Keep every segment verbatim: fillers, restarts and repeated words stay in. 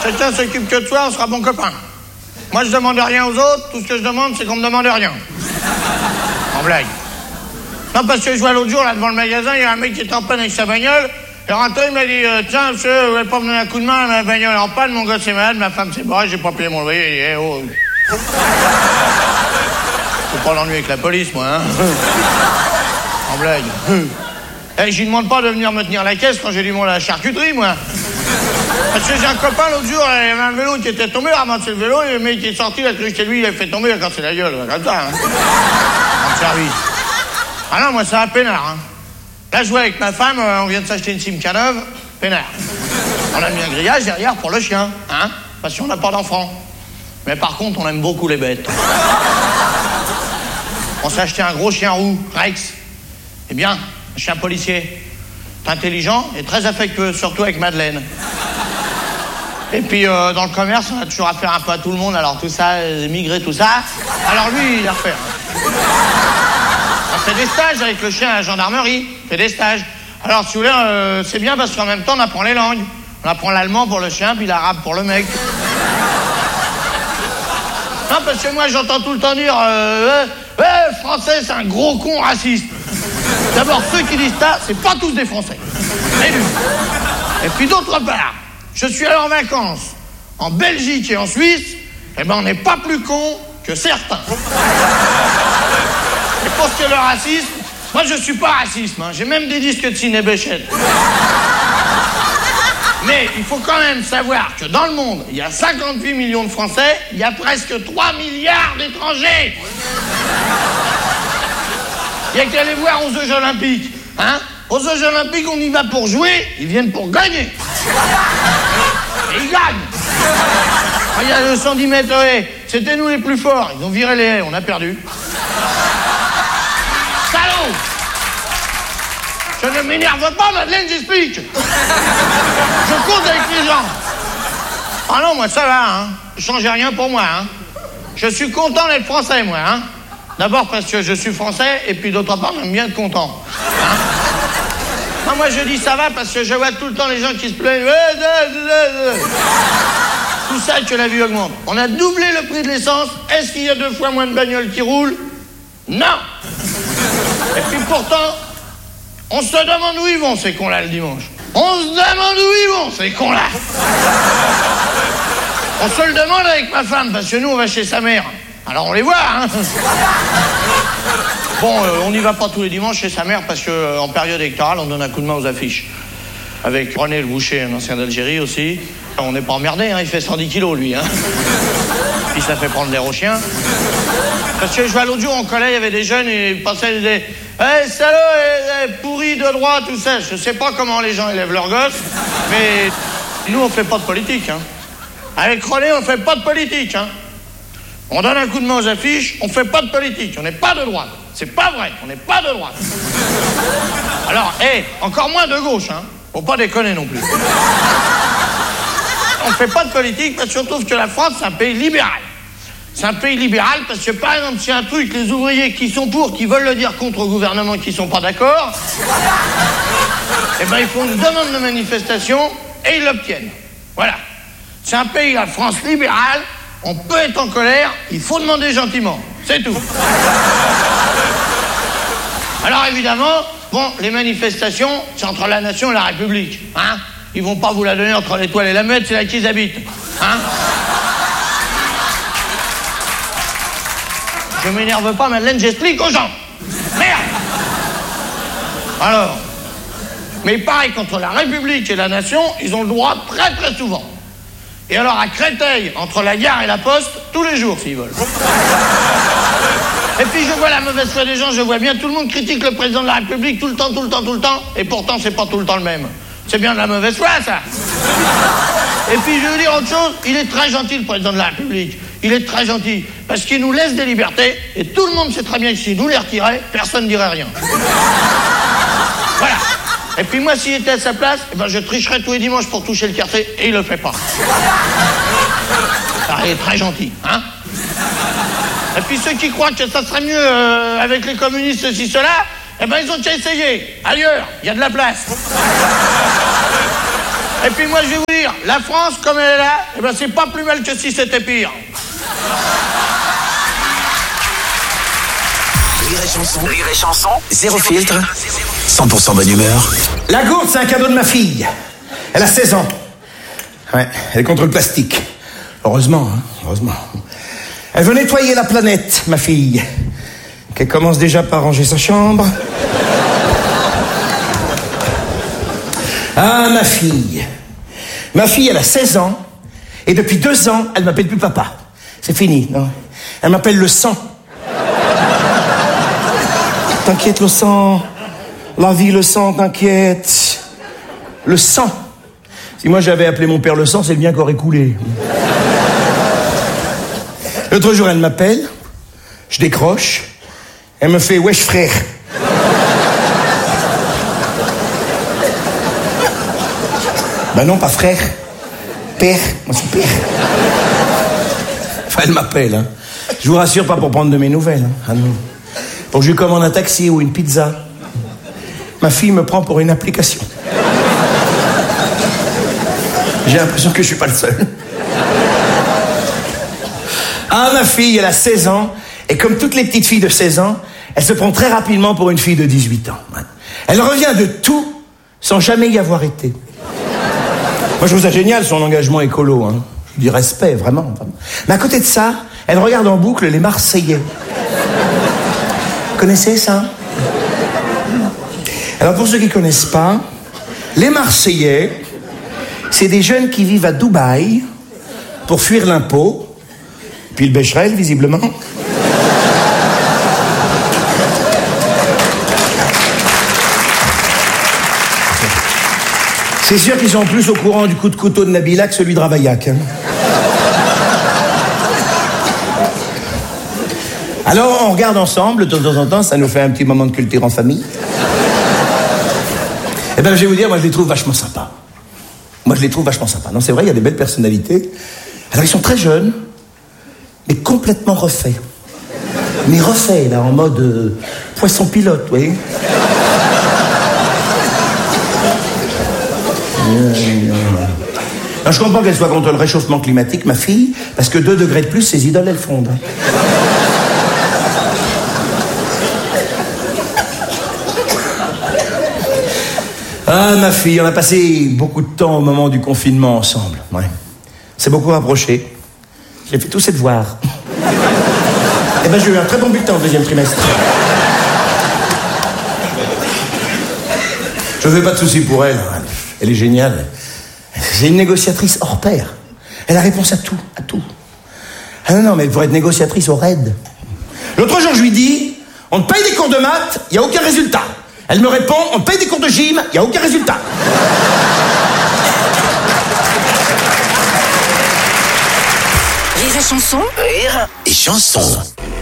chacun s'occupe que de soi, on sera bons copains. Moi, je demande rien aux autres, tout ce que je demande, c'est qu'on me demande rien. En blague. Non, parce que je vois l'autre jour, là, devant le magasin, il y a un mec qui était en panne avec sa bagnole. Et rentré, il m'a dit, euh, tiens, monsieur, vous voulez pas me donner un coup de main, ma bagnole est en panne, mon gosse est malade, ma femme s'est barrée, j'ai pas payé mon loyer. Et, oh. Faut pas l'ennuyer avec la police, moi, hein. En blague. Eh, je lui demande pas de venir me tenir la caisse quand j'ai du monde à la charcuterie, moi. Parce que j'ai un copain l'autre jour, il y avait un vélo qui était tombé, il a ramassé le vélo, et le mec qui est sorti, il a cru que c'était lui, il a fait tomber, il a cassé la gueule, comme ça, hein. En service. Ah non, moi, ça va peinard, hein. Là, je vois avec ma femme, on vient de s'acheter une Simca neuve, peinard. On a mis un grillage derrière pour le chien, hein, parce qu'on n'a pas d'enfant. Mais par contre, on aime beaucoup les bêtes. On s'est acheté un gros chien roux, Rex. Eh bien, un chien policier. Intelligent et très affectueux, surtout avec Madeleine. Et puis, euh, dans le commerce, on a toujours affaire un peu à tout le monde, alors tout ça, émigré, tout ça. Alors lui, il a refait. Hein. On fait des stages avec le chien à la gendarmerie, on fait des stages. Alors, si vous voulez, euh, c'est bien parce qu'en même temps, on apprend les langues. On apprend l'allemand pour le chien, puis l'arabe pour le mec. Non, parce que moi, j'entends tout le temps dire euh, « Ouais, français, c'est un gros con raciste ». D'abord, ceux qui disent ça, c'est pas tous des Français. Et lui. Et puis d'autre part, je suis allé en vacances en Belgique et en Suisse, et ben on n'est pas plus cons que certains. Et pour ce qui est le racisme, moi je suis pas raciste, hein. J'ai même des disques de ciné Béchette. Mais il faut quand même savoir que dans le monde, il y a cinquante-huit millions de Français, il y a presque trois milliards d'étrangers. Il y a qu'à aller voir aux Jeux Olympiques, hein. Aux Jeux Olympiques, on y va pour jouer, ils viennent pour gagner. Et ils gagnent. Il y a le cent dix mètres haies, c'était nous les plus forts, ils ont viré les haies, on a perdu. Salaud! Je ne m'énerve pas, Madeleine, j'explique. Je compte avec les gens. Ah non, moi ça va, hein. Ne changez rien pour moi, hein. Je suis content d'être français, moi, hein. D'abord parce que je suis français, et puis d'autre part, j'aime bien être content. Hein. Non, moi je dis ça va parce que je vois tout le temps les gens qui se plaignent. Tout ça que la vie augmente. On a doublé le prix de l'essence. Est-ce qu'il y a deux fois moins de bagnoles qui roulent? Non. Et puis pourtant, on se demande où ils vont, ces cons-là, le dimanche. On se demande où ils vont, ces cons-là. On se le demande avec ma femme, parce que nous, on va chez sa mère. Alors on les voit, hein. Bon, euh, on n'y va pas tous les dimanches chez sa mère parce qu'en euh, période électorale, on donne un coup de main aux affiches. Avec René le Boucher, un ancien d'Algérie aussi. On n'est pas emmerdé, hein, il fait cent dix kilos, lui. Hein. Puis ça fait prendre l'air aux chiens. Parce que je vois l'autre jour, en collègue, il y avait des jeunes, et ils passaient, ils disaient « Hey, salaud, hey, hey, pourri de droite, tout ça ». Je sais pas comment les gens élèvent leurs gosses, mais nous, on fait pas de politique. Hein. Avec René, on fait pas de politique. Hein. On donne un coup de main aux affiches, on fait pas de politique, on n'est pas de droite. C'est pas vrai, on n'est pas de droite. Alors, hé, hey, encore moins de gauche, hein. Faut pas déconner non plus. On fait pas de politique parce que je trouve que la France, c'est un pays libéral. C'est un pays libéral parce que, par exemple, s'il y a un truc, les ouvriers qui sont pour, qui veulent le dire contre au gouvernement, qui sont pas d'accord, eh ben, ils font une demande de manifestation et ils l'obtiennent. Voilà. C'est un pays, la France, libérale. On peut être en colère, il faut demander gentiment. C'est tout. Alors évidemment, bon, les manifestations, c'est entre la nation et la République. Hein. Ils vont pas vous la donner entre l'Étoile et la Meute, c'est là qu'ils habitent. Hein. Je m'énerve pas, Madeleine, j'explique aux gens. Merde. Alors, mais pareil, contre la République et la nation, ils ont le droit très très souvent. Et alors à Créteil, entre la gare et la poste, tous les jours s'ils veulent. Et puis je vois la mauvaise foi des gens, je vois bien tout le monde critique le président de la République tout le temps, tout le temps, tout le temps, et pourtant c'est pas tout le temps le même. C'est bien de la mauvaise foi ça. Et puis je vais vous dire autre chose, il est très gentil le président de la République. Il est très gentil, parce qu'il nous laisse des libertés, et tout le monde sait très bien que s'il nous les retirait, personne ne dirait rien. Voilà. Et puis moi, s'il était à sa place, eh ben, je tricherais tous les dimanches pour toucher le café, et il le fait pas. Ah, il est très gentil, hein. Et puis ceux qui croient que ça serait mieux euh, avec les communistes, ceci, cela, eh ben ils ont qu'à essayer. Ailleurs, il y a de la place. Et puis moi, je vais vous dire, la France, comme elle est là, eh ben, c'est pas plus mal que si c'était pire. Rire et chanson. Rire et chanson. Zéro filtre. cent pour cent bonne humeur. La gourde, c'est un cadeau de ma fille. Elle a seize ans. Ouais, elle est contre le plastique. Heureusement, hein, heureusement. Elle veut nettoyer la planète, ma fille. Qu'elle commence déjà par ranger sa chambre. Ah, ma fille. Ma fille, elle a seize ans. Et depuis deux ans, elle m'appelle plus papa. C'est fini, non? Elle m'appelle le sang. T'inquiète, le sang. La vie, le sang, t'inquiète. Le sang. Si moi j'avais appelé mon père le sang, c'est le bien qu'aurait coulé. L'autre jour, elle m'appelle. Je décroche. Elle me fait « Wesh, frère ». Ben non, pas frère. Père. Moi, c'est père. Enfin, elle m'appelle, hein. Je vous rassure, pas pour prendre de mes nouvelles. Hein. Ah non. Pour que je lui commande un taxi ou une pizza. Ma fille me prend pour une application. J'ai l'impression que je suis pas le seul. Ah, ma fille, elle a seize ans. Et comme toutes les petites filles de seize ans, elle se prend très rapidement pour une fille de dix-huit ans. Elle revient de tout sans jamais y avoir été. Moi, je trouve ça génial, son engagement écolo. Hein. Je dis respect, vraiment, vraiment. Mais à côté de ça, elle regarde en boucle les Marseillais. Vous connaissez ça? Alors, pour ceux qui ne connaissent pas, les Marseillais, c'est des jeunes qui vivent à Dubaï pour fuir l'impôt, puis le Becherel, visiblement. C'est sûr qu'ils sont plus au courant du coup de couteau de Nabila que celui de Ravaillac. Hein. Alors, on regarde ensemble, de temps en temps, ça nous fait un petit moment de culture en famille. Eh bien, je vais vous dire, moi, je les trouve vachement sympas. Moi, je les trouve vachement sympas. Non, c'est vrai, il y a des belles personnalités. Alors, ils sont très jeunes, mais complètement refaits. Mais refaits, là, en mode euh, poisson pilote, vous voyez. Non, je comprends qu'elle soit contre le réchauffement climatique, ma fille, parce que deux degrés de plus, ses idoles, elles fondent. Ah, ma fille, on a passé beaucoup de temps au moment du confinement ensemble. Ouais. C'est beaucoup rapproché. J'ai fait tous ses devoirs. Eh ben, j'ai eu un très bon bulletin au deuxième trimestre. Je ne fais pas de soucis pour elle. Elle est géniale. C'est une négociatrice hors pair. Elle a réponse à tout, à tout. Ah non, non, mais pour être négociatrice au raid. L'autre jour, je lui dis, on te paye des cours de maths, il n'y a aucun résultat. Elle me répond, on te paye des cours de gym, il n'y a aucun résultat. Rire et chanson. Rire et chanson.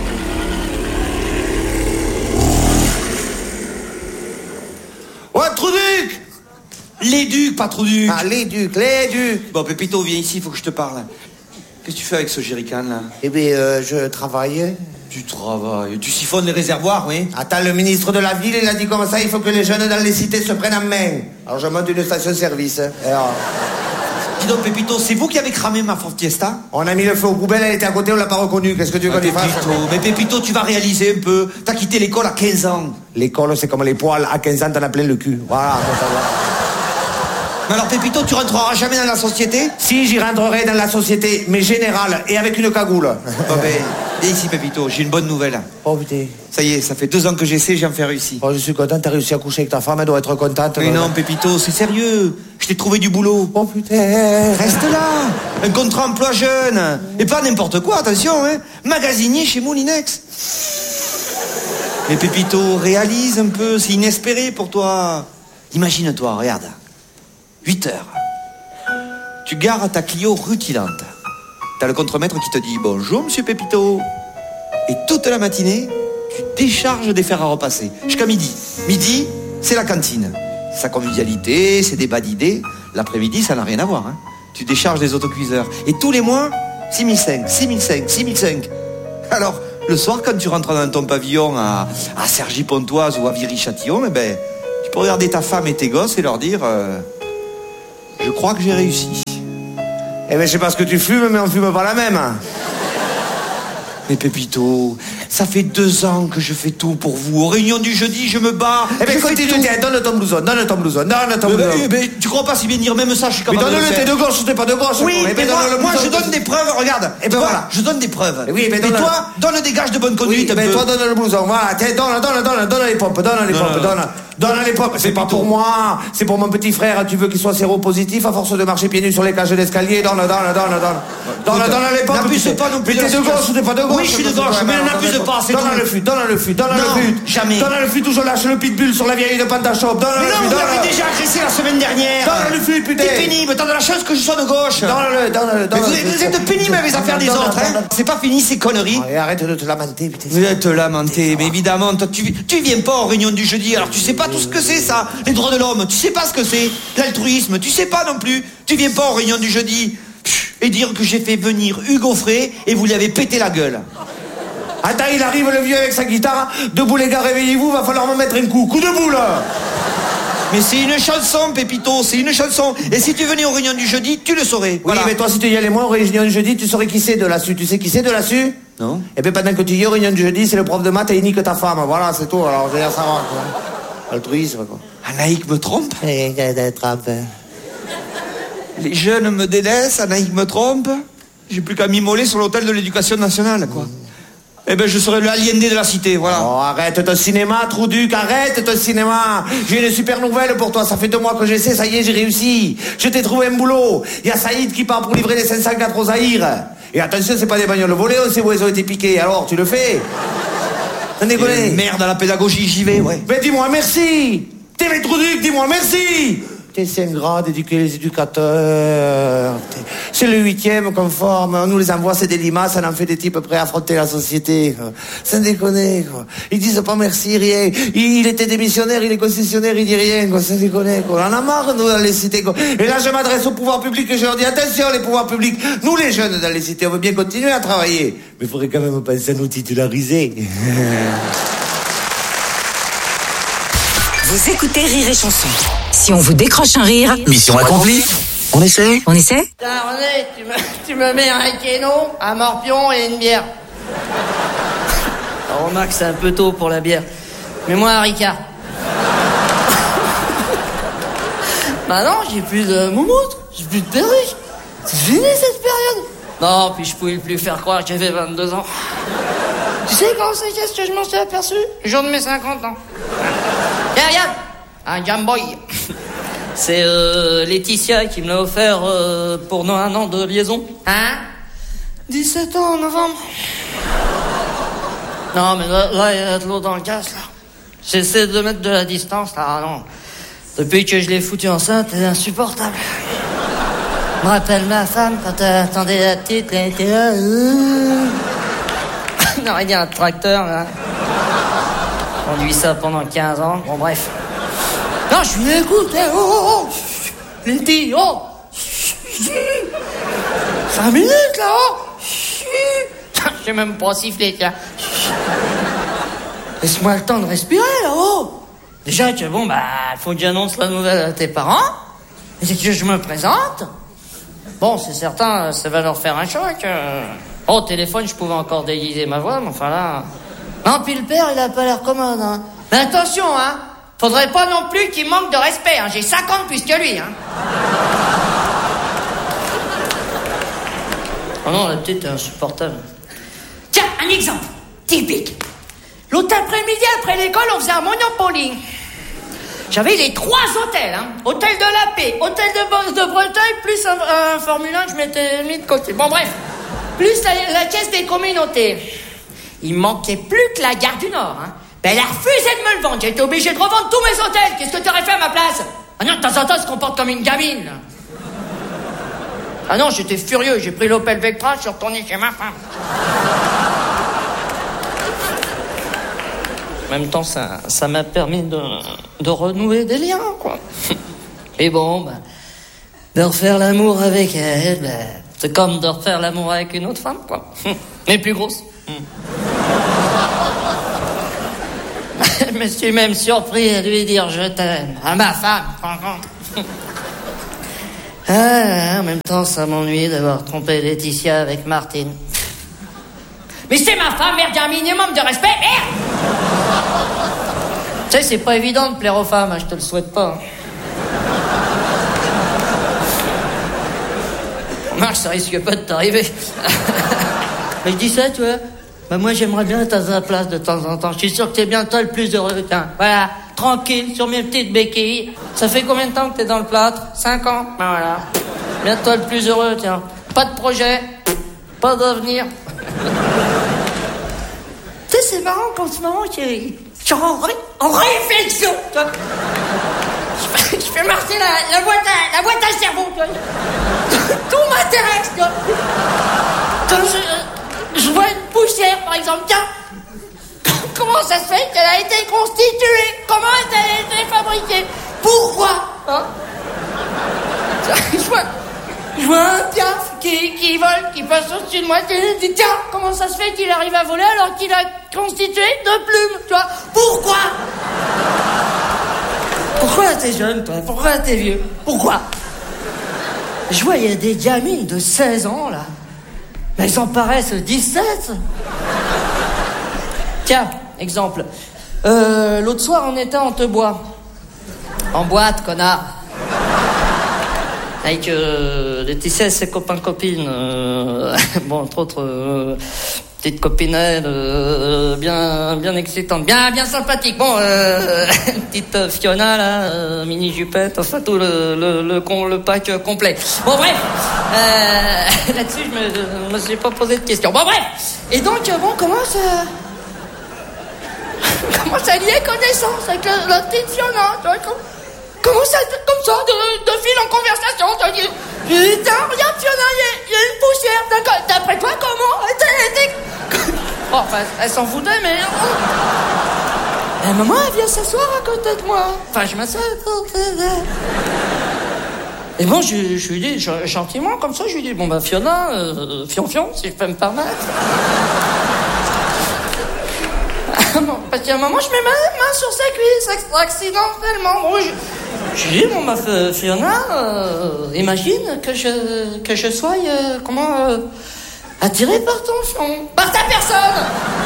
Ouais, Trouduc! Les ducs, pas Trouduc. Ah, les ducs, les ducs. Bon, Pépito, viens ici, faut que je te parle. Qu'est-ce que tu fais avec ce jerrycan, là? Eh bien, euh, je travaille. Tu travailles. Tu siphonnes les réservoirs, oui? Attends, le ministre de la ville, il a dit comme ça, il faut que les jeunes dans les cités se prennent en main. Alors, je monte une station-service. Alors... Dis donc, Pépito, c'est vous qui avez cramé ma Ford Fiesta? On a mis le feu aux poubelles, elle était à côté, on l'a pas reconnue. Qu'est-ce que tu veux qu'on y fasse? Pépito, mais Pépito, tu vas réaliser un peu. T'as quitté l'école à quinze ans. L'école, c'est comme les poils. À quinze ans, t'en as plein le cul. Voilà, faut savoir. Mais alors, Pépito, tu rentreras jamais dans la société? Si, j'y rentrerai dans la société, mais générale, et avec une cagoule. Bon, ben, viens ici, Pépito, j'ai une bonne nouvelle. Oh, putain. Ça y est, ça fait deux ans que j'essaie, j'ai enfin réussi. Oh, je suis content, t'as réussi à coucher avec ta femme, elle doit être contente. Mais non, Pépito, c'est sérieux. Je t'ai trouvé du boulot. Oh, putain. Reste là. Un contrat emploi jeune. Et pas n'importe quoi, attention, hein. Magasinier chez Moulinex. Mais Pépito, réalise un peu, c'est inespéré pour toi. Imagine-toi, regarde. huit heures. Tu gares ta Clio rutilante. T'as le contremaître qui te dit « Bonjour, monsieur Pépito ». Et toute la matinée, tu décharges des fers à repasser. Jusqu'à midi. Midi, c'est la cantine. Sa convivialité, ses débats d'idées. L'après-midi, ça n'a rien à voir. Hein. Tu décharges des autocuiseurs. Et tous les mois, six mille cinq, six mille cinq, six mille cinq. Alors, le soir, quand tu rentres dans ton pavillon à, à Cergy-Pontoise ou à Viry-Châtillon, eh ben, tu peux regarder ta femme et tes gosses et leur dire... Euh, Je crois que j'ai réussi. Eh ben, je sais pas ce que tu fumes, mais on fume pas la même. Mais Pépito, ça fait deux ans que je fais tout pour vous. Aux réunions du jeudi, je me bats. Eh ben, je fais continue, tout. tiens, donne ton blouson, donne ton blouson, donne ton Mais, blouson. mais, mais, tu crois pas si bien dire, même ça, je suis Mais capable de le donne-le, faire. t'es de gauche ou t'es pas de gauche? Oui, Eh mais ben, moi, donne le moi, blouson. je donne des preuves, regarde. Eh ben, Tu vois, voilà. je donne des preuves. Eh oui, mais et donne- toi, donne des gages de bonne Oui, conduite. un ben peu. toi donne le blouson, voilà, tiens, donne, donne, donne, donne les pompes, donne les Non, pompes, non, donne, donne les pompes. C'est pas Pépito. pour moi, c'est pour mon petit frère, tu veux qu'il soit séropositif à force de marcher pieds nus sur les cages d'escalier, donne, donne, donne, donne, donne, donne, donne les pompes. N'abuse tu sais. pas non plus Mais de t'es la de gauche situation. ou t'es pas de gauche? Oui, je suis de gauche, mais n'abuse pas, c'est Donne tout. le fut, donne le fut, donne Non, le fut. jamais. Donne le fut, toujours lâche le pitbull sur la vieille de Pantachop, donne Mais le non, fut, vous donne l'avez déjà agressé la semaine dernière. Donne le fut, putain. T'es pénible, t'as de la chance que je sois de gauche. Donne-le, donne-le, Mais donne-le. vous, vous êtes pénible avec les affaires des Donne-le, autres, hein. donne-le. C'est pas fini ces conneries. Et arrête de te lamenter, putain. Vous êtes lamenté, mais évidemment, toi, tu, tu viens pas aux réunions du jeudi, alors tu sais pas tout ce que c'est ça, les droits de l'homme, tu sais pas ce que c'est, l'altruisme, tu sais pas non plus, tu viens pas aux réunions du jeudi. Pff, et dire que j'ai fait venir Hugo Frey et vous lui avez pété la gueule. Attends, il arrive le vieux avec sa guitare. Debout les gars, réveillez-vous, va falloir me mettre un coup. Coup de boule. Mais c'est une chanson, Pépito, c'est une chanson. Et si tu venais aux réunions du jeudi, tu le saurais. Oui, mais toi, si tu y allais moins aux réunions du jeudi, tu saurais qui c'est de là-dessus. Tu sais qui c'est de là-dessus? Non. Et bien pendant que tu y es aux réunions du jeudi, c'est le prof de maths et il nique ta femme. Voilà, c'est tout. Alors, je veux dire, ça va, quoi. Altruisme, quoi. Anaïk me trompe. Eh, trompe. Les jeunes me délaissent, Anaïk me trompe. J'ai plus qu'à m'immoler sur l'hôtel de l'éducation nationale, quoi. Eh ben, je serai le aliéné de la cité, voilà. Oh, arrête ton cinéma, Trouduc, arrête ton cinéma. J'ai une super nouvelle pour toi, ça fait deux mois que j'essaie, ça y est, j'ai réussi. Je t'ai trouvé un boulot. Il y a Saïd qui part pour livrer les cinq cent quatre aux Zaïre. Et attention, c'est pas des bagnoles volées, on sait où elles ont été piquées. Alors, tu le fais? T'en déconnes? Merde à la pédagogie, j'y vais, ouais. Mais dis-moi merci. T'es mes Trouduc, dis-moi merci. C'est un grade d'éduquer les éducateurs. C'est le huitième conforme. On nous les envoie, c'est des limaces, on en fait des types prêts à affronter la société. Sans déconner, quoi. Ils disent pas merci, rien. Il, il était démissionnaire, il est concessionnaire, il dit rien, quoi. Sans déconner, quoi. On en a marre, nous, dans les cités, quoi. Et là, je m'adresse au pouvoir public et je leur dis, attention, les pouvoirs publics. Nous, les jeunes, dans les cités, on veut bien continuer à travailler. Mais il faudrait quand même penser à nous titulariser. Vous écoutez Rire et Chanson. Si on vous décroche un rire, Mission accomplie. On essaie? on essaie? Putain, René, tu me, tu me mets un kéno, un morpion et une bière. Alors, remarque, c'est un peu tôt pour la bière. Mets-moi un Ricard. Bah non, j'ai plus de moumoute, j'ai plus de perruque. C'est fini cette période. Non, puis je pouvais plus faire croire que j'avais vingt-deux ans. Tu sais quand c'est qu'est-ce que je m'en suis aperçu? Le jour de mes cinquante ans. Tiens, regarde, un Game Boy. C'est euh, Laetitia qui me l'a offert euh, pour nos un an de liaison. Hein? dix-sept ans en novembre. Non, mais là, là, il y a de l'eau dans le gaz, là. J'essaie de mettre de la distance, là. Ah, non. Depuis que je l'ai foutue enceinte, elle est insupportable. Je me rappelle ma femme quand elle attendait la petite, elle était là. Euh... non, il y a un tracteur, là. Conduit ça pendant quinze ans. Bon, bref. Non, je lui écoute, eh, oh, oh, oh. Il dit, oh. Cinq minutes, là, oh. Je sais même pas siffler, tiens. Laisse-moi le temps de respirer, là, oh. Déjà que, bon, bah, il faut que j'annonce la nouvelle à tes parents. Et que je me présente. Bon, c'est certain, ça va leur faire un choc. Oh, au téléphone, je pouvais encore déguiser ma voix, mais enfin là... Non, puis le père, il a pas l'air commode, hein. Mais attention, hein. Faudrait pas non plus qu'il manque de respect, hein. J'ai cinquante plus que lui, hein. Oh non, la petite est insupportable. Tiens, un exemple typique. L'autre après-midi, après l'école, on faisait un Monopoly. J'avais les trois hôtels, hein. Hôtel de la Paix, hôtel de Bosse de Bretagne, plus un, un Formule un que je m'étais mis de côté. Bon, bref. Plus la, la caisse des communautés. Il manquait plus que la gare du Nord, hein. Ben, elle a refusé de me le vendre. J'ai été obligé de revendre tous mes hôtels. Qu'est-ce que t'aurais fait à ma place? Ah non, de temps en temps, elle se comporte comme une gamine, là. Ah non, j'étais furieux. J'ai pris l'Opel Vectra, je suis retourné chez ma femme. En même temps, ça, ça m'a permis de, de renouer des liens, quoi. Et bon, ben, de refaire l'amour avec elle, ben, c'est comme de refaire l'amour avec une autre femme, quoi. Mais plus grosse. Je me suis même surpris à lui dire je t'aime. À ma femme, par contre. Ah, en même temps, ça m'ennuie d'avoir trompé Laetitia avec Martine. Mais c'est ma femme, merde, il y a un minimum de respect, merde! Tu sais, c'est pas évident de plaire aux femmes, hein, je te le souhaite pas. Marche, ça risque pas de t'arriver. Mais je dis ça, tu vois. Bah moi, j'aimerais bien être à sa place de temps en temps. Je suis sûr que t'es bien toi le plus heureux. Tiens, voilà, tranquille, sur mes petites béquilles. Ça fait combien de temps que t'es dans le plâtre? Cinq ans? Ben voilà. Bien toi le plus heureux, tiens. Pas de projet, pas d'avenir. Tu sais, c'est marrant qu'en ce moment, j'ai... Je suis en, ré... en réflexion, tu vois. Je fais, je fais marcher la, la, boîte à, la boîte à cerveau, tu vois. Tout m'intéresse, tu vois. Quand je, je vois une poussière, par exemple, tiens, comment ça se fait qu'elle a été constituée? Comment elle a été fabriquée? Pourquoi, hein? Je vois, je vois un piaf qui, qui vole, qui passe au-dessus de moi, je dis, tiens, comment ça se fait qu'il arrive à voler alors qu'il a constitué de plumes, tu vois? Pourquoi? Pourquoi t'es jeune, toi? Pourquoi t'es vieux? Pourquoi? Je vois, il y a des gamines de seize ans, là. Mais elles en paraissent dix-sept. Tiens, exemple. Euh, l'autre soir, on était en Tebois. En boîte, connard. Avec euh, Laetitia et ses copains-copines. Euh, bon, entre autres... Euh, petite copinette euh, bien bien excitante, bien bien sympathique. Bon, euh, petite euh, Fiona là, euh, mini jupette, enfin tout le le le, con, le pack euh, complet. Bon bref, euh, là-dessus je me, me suis pas posé de questions. Bon bref, et donc euh, bon comment ça comment ça lier connaissance avec le, la petite Fiona, tu vois, comment, comment ça comme ça de, de fil en conversation, tu vois. Putain, regarde Fiona, il y, y a une poussière. D'après toi, comment? T'es, t'es... Oh, enfin, elle s'en foutait, mais... Eh, maman, elle vient s'asseoir à côté de moi. Enfin, je m'assois à côté d'elle. Et bon, je, je lui dis, je, gentiment, comme ça, je lui dis, bon, bah, Fiona, euh, fion-fion, si je peux me permettre. Bon, parce qu'à un moment, je mets ma main sur sa cuisse, accidentellement. Bon, je... Je dis, bon, ma Fiona, euh, imagine que je, que je sois, euh, comment, euh, attiré par ton fion, par ta personne.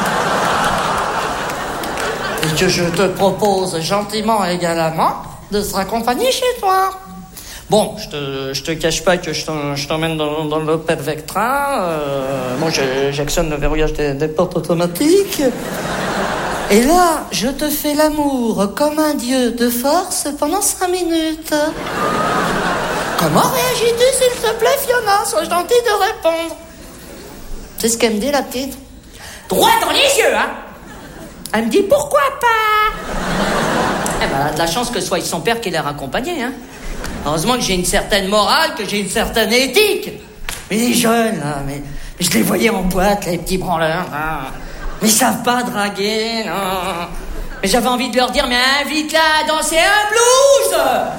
Et que je te propose gentiment également de se raccompagner chez toi. Bon, je te, je te cache pas que je t'emmène dans, dans l'Opel Vectra. Euh, bon, j'actionne le verrouillage des, des portes automatiques. Et là, je te fais l'amour comme un dieu de force pendant cinq minutes. Comment réagis-tu, s'il te plaît, Fiona? Sois gentille de répondre. C'est ce qu'elle me dit, la petite. Droit dans les yeux, hein. Elle me dit, pourquoi pas? Eh ben, elle a de la chance que ce soit son père qui l'ait raccompagnée, hein. Heureusement que j'ai une certaine morale, que j'ai une certaine éthique. Mais les jeunes, là, mais, mais je les voyais en boîte, les petits branleurs, là. Mais ils savent pas draguer, non. Mais j'avais envie de leur dire, mais invite-la à danser un blues.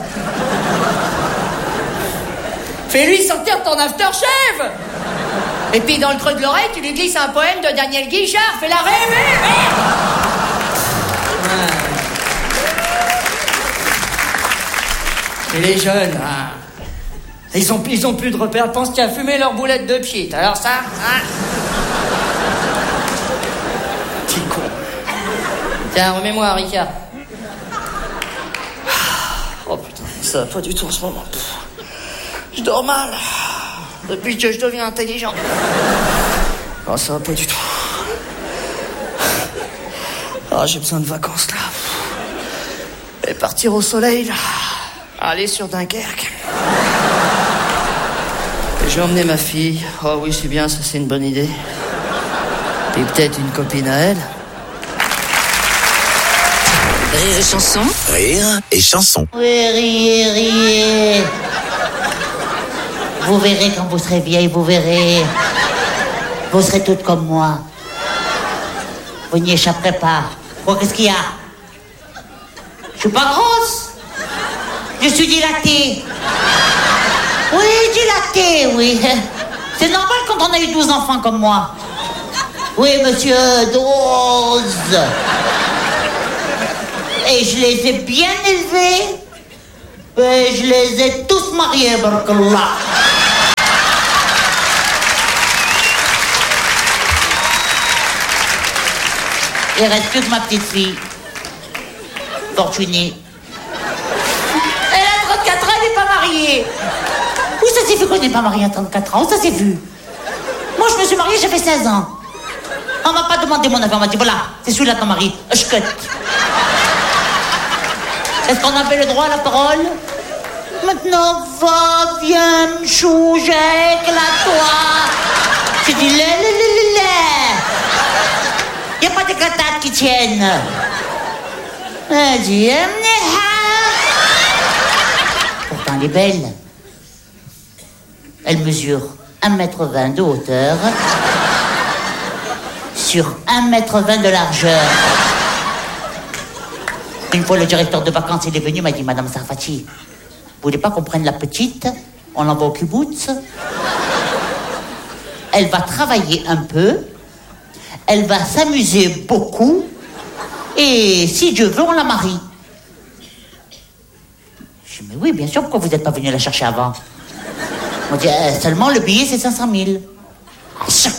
Fais-lui sortir ton aftershave. Et puis dans le creux de l'oreille, tu lui glisses un poème de Daniel Guichard. Fais-la rêver, merde. Ouais. Et les jeunes, hein, ils ont, ils ont plus de repères. Ils pensent qu'il a fumé leur boulette de pied. Alors ça, hein. Petit con. Tiens, remets-moi, Ricard. Oh putain, ça va pas du tout en ce moment. Je dors mal. Depuis que je deviens intelligent. Oh, ça va pas du tout. Oh, j'ai besoin de vacances, là. Et partir au soleil, là. Aller sur Dunkerque. Et je vais emmener ma fille. Oh oui, c'est bien, ça c'est une bonne idée. Et peut-être une copine à elle. Rire et chanson. Rire et chanson. Oui, riez, riez. Vous verrez quand vous serez vieille, vous verrez. Vous serez toutes comme moi. Vous n'y échapperez pas. Bon, qu'est-ce qu'il y a? Je suis pas grosse. Je suis dilatée. Oui, dilatée, oui. C'est normal quand on a eu douze enfants comme moi. Oui, monsieur, douze. Et je les ai bien élevés. Ben, je les ai tous mariés, barakallah. Il reste plus que ma petite fille, Fortunée. Elle a trente-quatre ans, elle n'est pas mariée. Où ça s'est vu qu'on n'est pas marié à trente-quatre ans? Où ça s'est vu? Moi, je me suis mariée, j'avais seize ans. On m'a pas demandé mon avis, on m'a dit, voilà, c'est celui-là ton mari. Je cut. Est-ce qu'on avait le droit à la parole? Maintenant, va, viens, chou, éclate-toi. J'ai dit, lé, lé, lé, lé, lé. Y a pas de catates qui tiennent. Elle dit, pourtant, elle est belle. Elle mesure un mètre vingt de hauteur sur un mètre vingt de largeur. Une fois, le directeur de vacances, il est venu, il m'a dit, Madame Sarfati, vous voulez pas qu'on prenne la petite, on l'envoie au kibbutz, elle va travailler un peu, elle va s'amuser beaucoup, et si Dieu veut, on la marie. Je dis, mais oui, bien sûr, pourquoi vous n'êtes pas venu la chercher avant? On dit, euh, seulement le billet, c'est cinq cent mille. cinq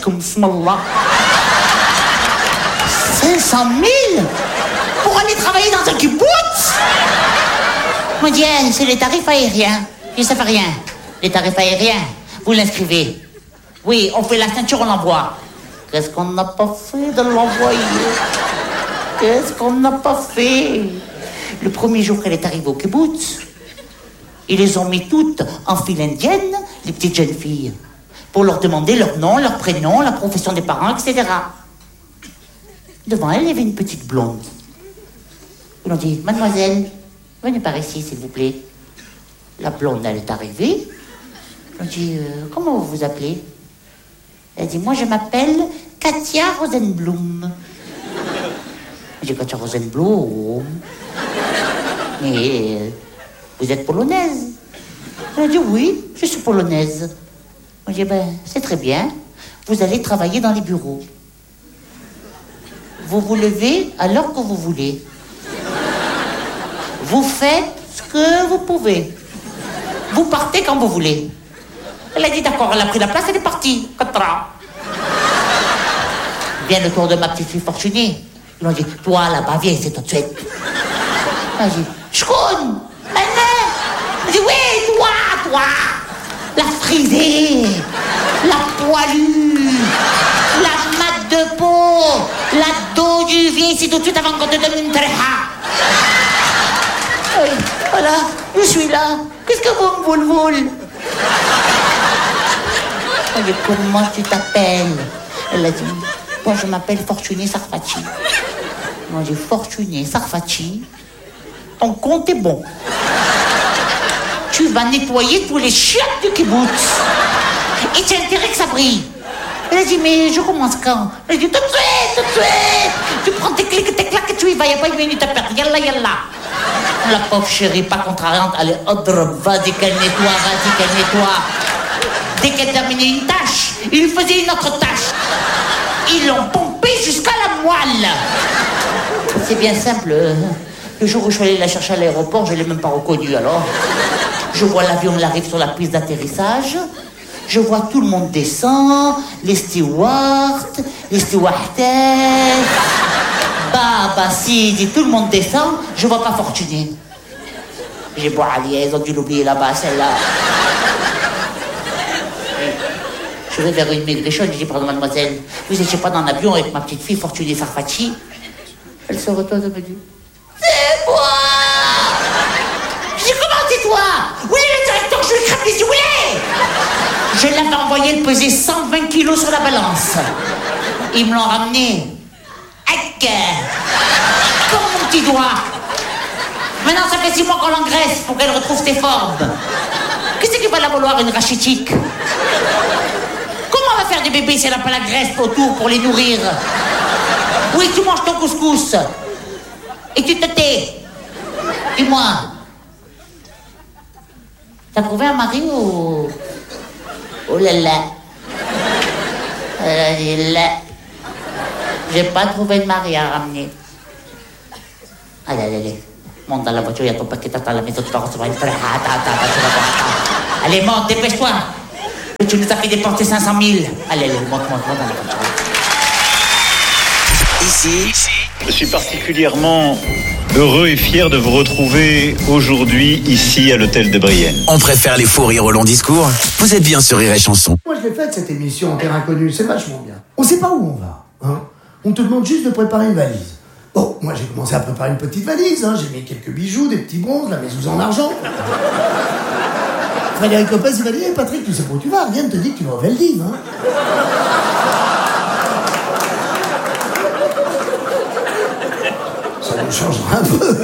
cent mille pour aller travailler dans un kibbutz? On dit, eh, c'est les tarifs aériens. Je dis, ça fait rien. Les tarifs aériens, vous l'inscrivez. Oui, on fait la ceinture, on l'envoie. Qu'est-ce qu'on n'a pas fait de l'envoyer? Qu'est-ce qu'on n'a pas fait? Le premier jour qu'elle est arrivée au kibbutz, ils les ont mis toutes en file indienne, les petites jeunes filles, pour leur demander leur nom, leur prénom, la profession des parents, et cetera. Devant elle, il y avait une petite blonde. Ils ont dit, mademoiselle, venez par ici, s'il vous plaît. La blonde, elle est arrivée. Ils ont dit, euh, comment vous vous appelez? Elle dit, moi, je m'appelle Katia Rosenblum. J'ai dit, Katia Rosenblum? Mais euh, vous êtes polonaise? Elle a dit, oui, je suis polonaise. On dit, ben, c'est très bien. Vous allez travailler dans les bureaux. Vous vous levez à l'heure que vous voulez. Vous faites ce que vous pouvez. Vous partez quand vous voulez. Elle a dit, d'accord, elle a pris la place, elle est partie. Quatre Vient le tour de ma petite fille Fortunée. Ils m'ont dit, toi là-bas, viens ici tout de suite. Elle a dit, Shkoun, maintenant. Elle a dit, oui, toi, toi. La frisée, la poilue, la mat de peau, la dos du vieux ici tout de suite avant qu'on te donne une tréha. Oui, voilà, je suis là. Qu'est-ce que vous me voulez, voulez? Elle dit, comment tu t'appelles? Elle a dit, moi je m'appelle Fortunée Sarfati. Moi j'ai Fortunée Sarfati. Ton compte est bon. Tu vas nettoyer tous les chiottes du kibbutz. Et tu as intérêt que ça brille. Elle a dit, mais je commence quand? Elle a dit, tout de suite, tout de suite. Tu prends tes clics, tes claques et tu y vas. Il n'y a pas une minute à perdre. Yalla, yalla. La pauvre chérie, pas contrariante, elle est odre. Vas-y qu'elle nettoie, vas-y qu'elle nettoie. Dès qu'elle terminait une tâche, il lui faisait une autre tâche. Ils l'ont pompé jusqu'à la moelle. C'est bien simple. Le jour où je suis allée la chercher à l'aéroport, je ne l'ai même pas reconnue alors. Je vois l'avion, il arrive sur la piste d'atterrissage. Je vois tout le monde descend, les stewards, les stewardesses. Bah, bah, si, dit tout le monde descend, je vois pas Fortunée. J'ai beau aller, ils ont dû l'oublier là-bas, celle-là. Je vais vers une maigrichonne, je dis, pardon, mademoiselle, vous n'étiez pas dans l'avion avec ma petite fille Fortunée Sarfati? Elle se retourne et me dit, c'est moi! Je dis, comment c'est toi? Oui, le directeur, je lui crève les yeux, oui! Je l'avais envoyé le peser cent vingt kilos sur la balance. Ils me l'ont ramené. Aïe! Comme mon petit doigt. Maintenant, ça fait six mois qu'on l'engraisse pour qu'elle retrouve ses formes. Qu'est-ce qu'il va la vouloir, une rachitique? Comment on va faire des bébés si elle n'a pas la graisse autour pour les nourrir? Oui, tu manges ton couscous. Et tu te tais. Dis-moi. T'as trouvé un mari ou... Oh là là. Elle a dit là. J'ai pas trouvé de mari à ramener. Allez, allez, allez. Monte dans la voiture, il y a ton paquet à la maison, tu vas recevoir une frère. Attends, attends, attends, tu vas voir. Attends. Allez, monte, dépêche-toi. Tu nous as fait dépenser cinq cent mille. Allez, allez, monte, monte, monte dans la voiture. Ici, je suis particulièrement heureux et fier de vous retrouver aujourd'hui ici à l'hôtel de Brienne. On préfère les faux rires au long discours. Vous êtes bien sur Rire et Chanson. Moi, je l'ai faite, cette émission en terre inconnue, c'est vachement bien. On sait pas où on va, hein. On te demande juste de préparer une valise. Bon, moi, j'ai commencé à préparer une petite valise, hein. J'ai mis quelques bijoux, des petits bronzes, la maison en argent. Frédéric Lopez, il m'a dit, hey, Patrick, tu sais pas où tu vas, rien ne te dit que tu vas au Veldiv, hein. Ça nous changera un peu.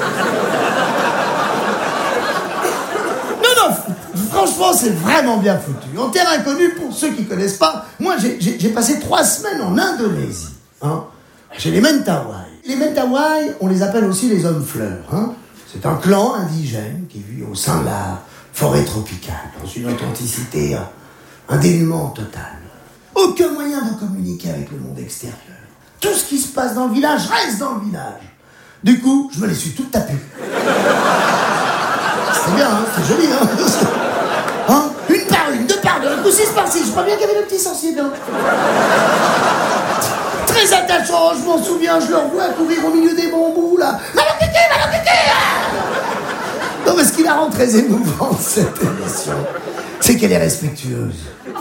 Non, non, franchement, c'est vraiment bien foutu. En terre inconnue, pour ceux qui connaissent pas, moi, j'ai, j'ai, j'ai passé trois semaines en Indonésie, hein, chez les Mentawai. Les Mentawai, on les appelle aussi les hommes fleurs, hein. C'est un clan indigène qui vit au sein de la forêt tropicale, dans une authenticité, un dénuement total. Aucun moyen de communiquer avec le monde extérieur. Tout ce qui se passe dans le village reste dans le village. Du coup, je me les suis toutes tapées. C'était bien, hein, c'était joli, hein, hein. Une par une, deux par deux, un coup six par six. Je crois bien qu'il y avait le petit sensible, hein. Très attachant, je m'en souviens, je le revois courir au milieu des bambous, là. Malokiki, malokiki. Non, mais ce qui la rend très émouvante, cette émission, c'est qu'elle est respectueuse.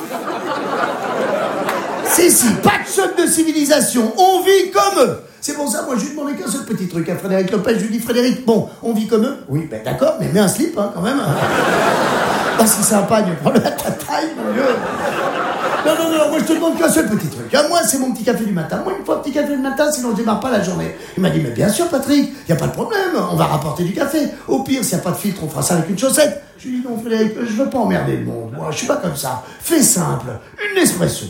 C'est si, pas de choc de civilisation, on vit comme eux. C'est pour ça, moi, je lui demandais qu'un seul petit truc à Frédéric Lopez. Je lui dis, Frédéric, bon, on vit comme eux. Oui, ben d'accord, mais mets un slip, hein, quand même. Hein. Parce que c'est sympa, il me prend la taille, mon Dieu. Non, non, non, moi, je te demande qu'un seul petit truc. Hein, moi, c'est mon petit café du matin. Moi, une fois, petit café du matin, sinon je démarre pas la journée. Il m'a dit, mais bien sûr, Patrick, il n'y a pas de problème, on va rapporter du café. Au pire, s'il n'y a pas de filtre, on fera ça avec une chaussette. Je lui dis, non, Frédéric, je veux pas emmerder le monde. Moi, je suis pas comme ça. Fais simple, une espresso.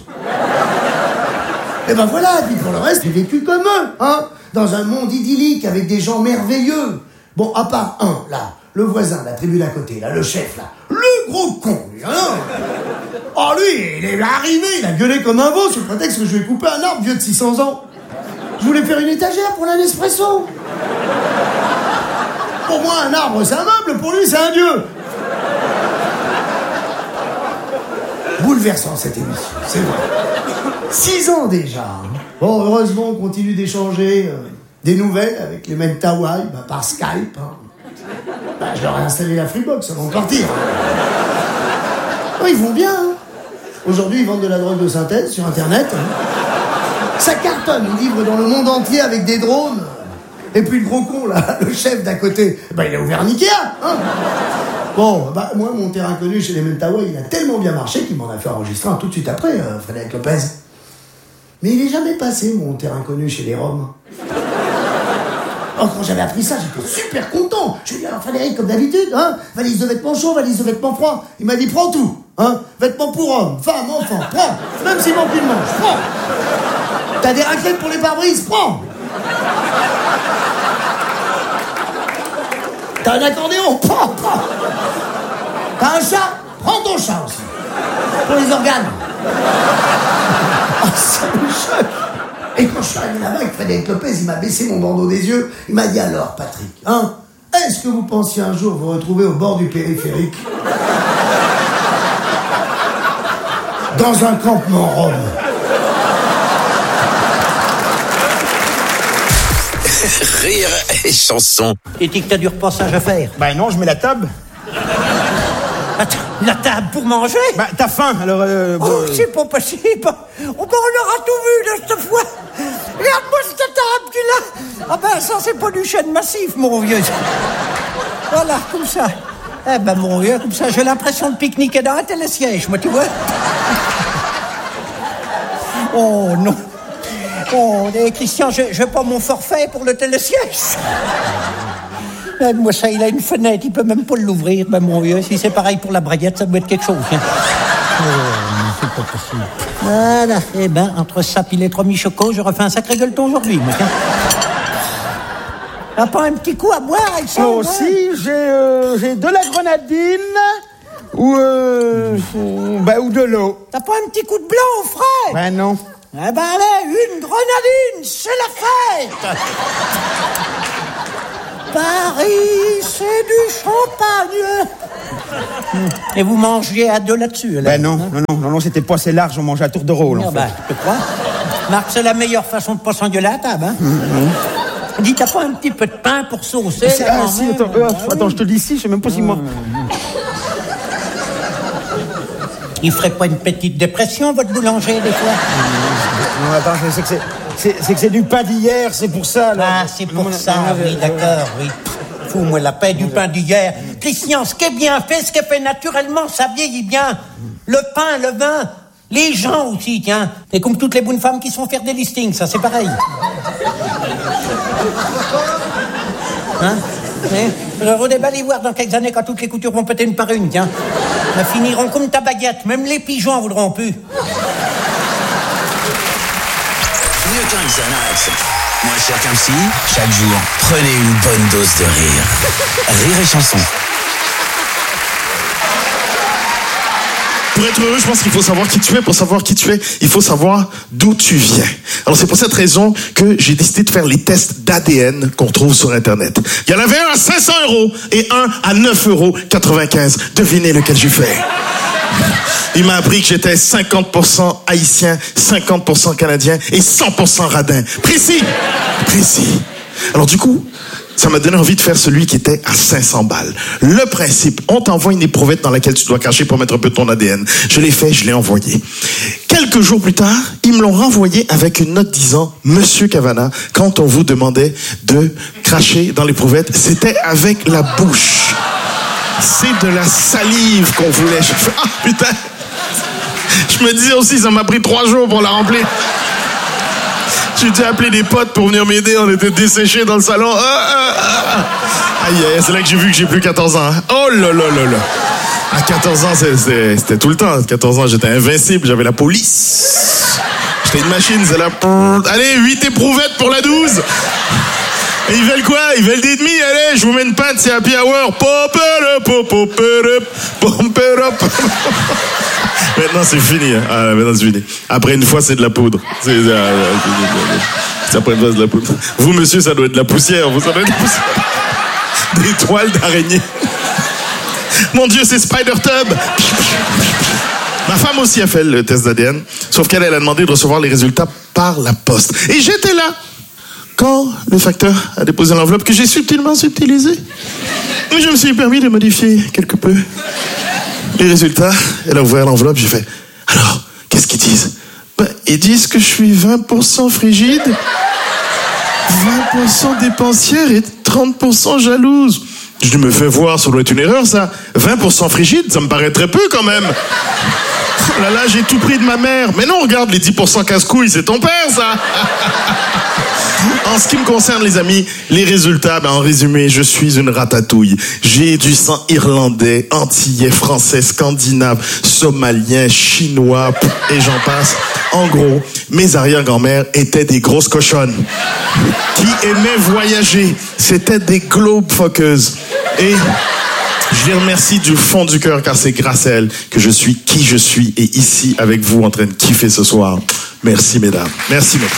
Et ben voilà, puis pour le reste, j'ai vécu comme eux, hein, dans un monde idyllique avec des gens merveilleux. Bon, à part un, là, le voisin, la tribu d'à côté, là, le chef, là, le gros con, lui, hein. Oh, lui, il est arrivé, il a gueulé comme un veau sous le prétexte que je lui ai coupé un arbre vieux de six cents ans. Je voulais faire une étagère pour la Nespresso. Pour moi, un arbre, c'est un meuble, pour lui, c'est un dieu. Bouleversant, cette émission, c'est vrai. Six ans déjà. Bon, heureusement, on continue d'échanger euh, des nouvelles avec les Mentawai, bah, par Skype. Hein. Bah, je leur ai installé la Freebox avant de partir. Oh, ils vont bien. Hein. Aujourd'hui, ils vendent de la drogue de synthèse sur Internet. Hein. Ça cartonne, ils livrent dans le monde entier avec des drones. Et puis le gros con, là, le chef d'à côté, bah, il a ouvert un Ikea. Hein. Bon, bah, moi, mon terrain inconnu chez les Mentawai, il a tellement bien marché qu'il m'en a fait enregistrer un tout de suite après, euh, Frédéric Lopez. Mais il est jamais passé, mon terrain inconnu chez les Roms. Oh, quand j'avais appris ça, j'étais super content. Je lui ai dit, alors Frédéric, comme d'habitude, hein, valise de vêtements chauds, valise de vêtements froids. Il m'a dit, prends tout, hein, vêtements pour hommes, femmes, enfants, prends. Même s'il manque une manche, prends. T'as des raclettes pour les pare-brises, prends. T'as un accordéon, prends, prends. T'as un chat, prends ton chat aussi. Pour les organes. Oh, ça me choque. Et quand je suis arrivé là-bas avec Frédéric Lopez, il m'a baissé mon bandeau des yeux. Il m'a dit, alors, Patrick, hein, est-ce que vous pensiez un jour vous retrouver au bord du périphérique dans un campement rome? Rire et Chanson. Tu dis que t'as du repassage à faire. Bah non, je mets la table. Attends, la table pour manger? Bah, t'as faim, alors... Euh, oh, bon, c'est pas possible. Oh, ben, on aura tout vu, de cette fois. Regarde-moi cette table qu'il a. Ah ben, ça, c'est pas du chêne massif, mon vieux. Voilà, comme ça. Eh ben, mon vieux, comme ça, j'ai l'impression de pique-niquer dans un télésiège, moi, tu vois. Oh, non. Oh, et Christian, je, je pas mon forfait pour le télésiège. Eh, moi, ça, il a une fenêtre, il peut même pas l'ouvrir, ben, mon vieux. Si c'est pareil pour la braguette, ça doit être quelque chose. Hein. Oh, c'est pas possible. Voilà. Eh ben, entre ça et les trois mi-chocos, je refais un sacré gueuleton aujourd'hui, moi. T'as pas un petit coup à boire avec ça? Moi aussi, j'ai, euh, j'ai de la grenadine ou, euh, bah, ou de l'eau. T'as pas un petit coup de blanc au frais? Ben non. Eh ben allez, une grenadine, c'est la fête. Paris, c'est du champagne. Et vous mangiez à deux là-dessus, là? Ben non, non, non, non, non, c'était pas assez large, on mangeait à tour de rôle, en Ah fait. bah, je te crois. Marc, c'est la meilleure façon de pas s'engueuler à la table, hein. Mm-hmm. Dis, t'as pas un petit peu de pain pour saucer? C'est- là, ah, quand si, même attends, euh, attends, je te dis si, je sais même pas si moi... Il ferait pas une petite dépression, votre boulanger, des fois? Non, attends, c'est que c'est... C'est, c'est que c'est du pain d'hier, c'est pour ça, là. Ah, c'est pour ça, oui, d'accord, oui. Fous-moi la paix du pain d'hier. Christian, ce qui est bien fait, ce qui est fait naturellement, ça vieillit bien. Le pain, le vin, les gens aussi, tiens. C'est comme toutes les bonnes femmes qui se font faire des listings, ça, c'est pareil. Hein? Je redéballe les voir dans quelques années quand toutes les coutures vont péter une par une, tiens. Elles finiront comme ta baguette, même les pigeons en voudront plus. Mieux qu'un Xanax. Moins cher qu'un psy, chaque jour, prenez une bonne dose de rire. Rire et chanson. Pour être heureux, je pense qu'il faut savoir qui tu es. Pour savoir qui tu es, il faut savoir d'où tu viens. Alors c'est pour cette raison que j'ai décidé de faire les tests d'A D N qu'on trouve sur Internet. Il y en avait un à cinq cents euros et un à neuf euros quatre-vingt-quinze. Devinez lequel j'ai fait. Il m'a appris que j'étais cinquante pour cent haïtien, cinquante pour cent canadien et cent pour cent radin. Précis, précis. Alors du coup, ça m'a donné envie de faire celui qui était à cinq cents balles. Le principe, on t'envoie une éprouvette dans laquelle tu dois cacher pour mettre un peu de ton A D N. Je l'ai fait, je l'ai envoyé. Quelques jours plus tard, ils me l'ont renvoyé avec une note disant « Monsieur Cavana, quand on vous demandait de cracher dans l'éprouvette, c'était avec la bouche. C'est de la salive qu'on voulait. » Je fais « Ah, putain !» Je me disais aussi, ça m'a pris trois jours pour la remplir. J'ai dû appeler des potes pour venir m'aider. On était desséchés dans le salon. Ah, ah, ah. Aïe, aïe, c'est là que j'ai vu que j'ai plus quatorze ans. Hein. Oh là là là là. À quatorze ans, c'est, c'est, c'était tout le temps. À quatorze ans, j'étais invincible. J'avais la police. J'étais une machine. C'est là. Allez, huit éprouvettes pour la douze. Et ils veulent quoi? Ils veulent des demi. Allez, je vous mets une pinte, c'est happy hour. Pop up, pop up, pop up. Maintenant, c'est fini. Hein. Ah, maintenant, c'est fini. Après une fois, c'est de la poudre. C'est, c'est, euh, c'est après une fois, c'est de la poudre. Vous, monsieur, ça doit être de la poussière. Vous, ça doit être de la poussière. Des toiles d'araignée. Mon Dieu, c'est Spider-Tub. Ma femme aussi a fait le test d'A D N. Sauf qu'elle, elle a demandé de recevoir les résultats par la poste. Et j'étais là quand le facteur a déposé l'enveloppe que j'ai subtilement subtilisée. Et je me suis permis de modifier quelque peu les résultats. Elle a ouvert l'enveloppe, j'ai fait « Alors, qu'est-ce qu'ils disent ?» Ben, ils disent que je suis vingt pour cent frigide, vingt pour cent dépensière et trente pour cent jalouse. Je me fais voir, ça doit être une erreur, ça. vingt pour cent frigide, ça me paraît très peu quand même. Oh là là, j'ai tout pris de ma mère. Mais non, regarde, les dix pour cent casse-couilles, c'est ton père, ça. En ce qui me concerne, les amis, les résultats, ben en résumé, je suis une ratatouille. J'ai du sang irlandais, antillais, français, scandinave, somalien, chinois, et j'en passe. En gros, mes arrière-grand-mères étaient des grosses cochonnes qui aimaient voyager. C'était des globe-fuckeuses. Et je les remercie du fond du cœur, car c'est grâce à elles que je suis qui je suis et ici avec vous en train de kiffer ce soir. Merci, mesdames. Merci, mesdames.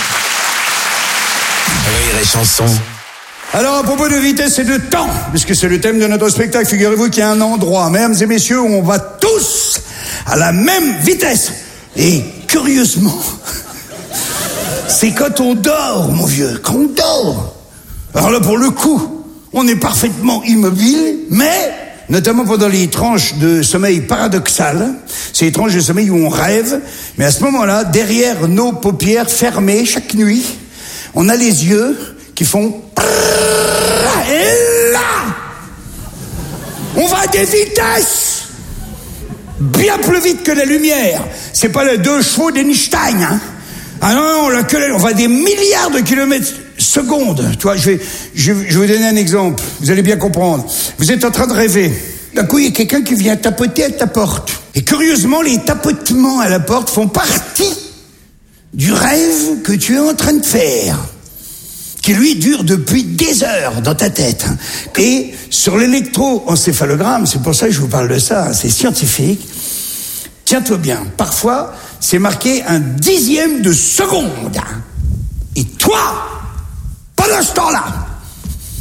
Rire et chanson. Alors, à propos de vitesse et de temps, puisque c'est le thème de notre spectacle, figurez-vous qu'il y a un endroit, mesdames et messieurs, où on va tous à la même vitesse. Et curieusement, c'est quand on dort, mon vieux, quand on dort. Alors là, pour le coup, on est parfaitement immobile, mais notamment pendant les tranches de sommeil paradoxal, c'est les tranches de sommeil où on rêve, mais à ce moment-là, derrière nos paupières fermées chaque nuit, on a les yeux qui font... Et là, on va à des vitesses bien plus vite que la lumière. C'est pas les deux chevaux d'Einstein, hein. Ah non, non, là, que la... on va à des milliards de kilomètres secondes. Tu vois, je vais, je, je vais vous donner un exemple. Vous allez bien comprendre. Vous êtes en train de rêver. D'un coup, il y a quelqu'un qui vient tapoter à ta porte. Et curieusement, les tapotements à la porte font partie du rêve que tu es en train de faire, qui lui dure depuis des heures dans ta tête. Et sur l'électroencéphalogramme, c'est pour ça que je vous parle de ça, c'est scientifique, tiens-toi bien, parfois c'est marqué un dixième de seconde. Et toi, pendant ce temps-là,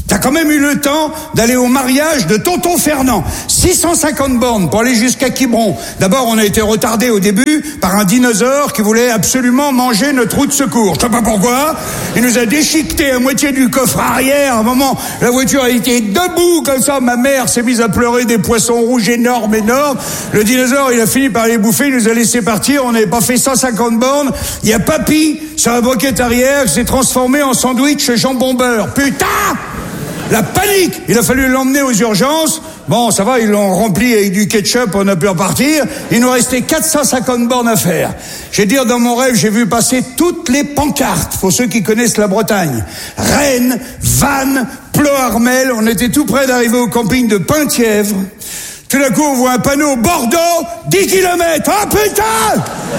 T'as quand même eu le temps d'aller au mariage de Tonton Fernand. six cent cinquante bornes pour aller jusqu'à Quiberon. D'abord, on a été retardé au début par un dinosaure qui voulait absolument manger notre roue de secours. Je sais pas pourquoi. Il nous a déchiqueté à moitié du coffre arrière. À un moment, la voiture a été debout comme ça. Ma mère s'est mise à pleurer des poissons rouges énormes, énormes. Le dinosaure, il a fini par les bouffer. Il nous a laissé partir. On n'avait pas fait cent cinquante bornes. Il y a Papy, sur la banquette arrière, qui s'est transformé en sandwich jambon beurre. Putain! La panique! Il a fallu l'emmener aux urgences. Bon, ça va, ils l'ont rempli avec du ketchup, on a pu repartir. Il nous restait quatre cent cinquante bornes à faire. Je vais dire, dans mon rêve, j'ai vu passer toutes les pancartes, pour ceux qui connaissent la Bretagne. Rennes, Vannes, Ploharmel, on était tout près d'arriver au camping de Penthièvre. Tout d'un coup, on voit un panneau Bordeaux, dix kilomètres. Ah, putain!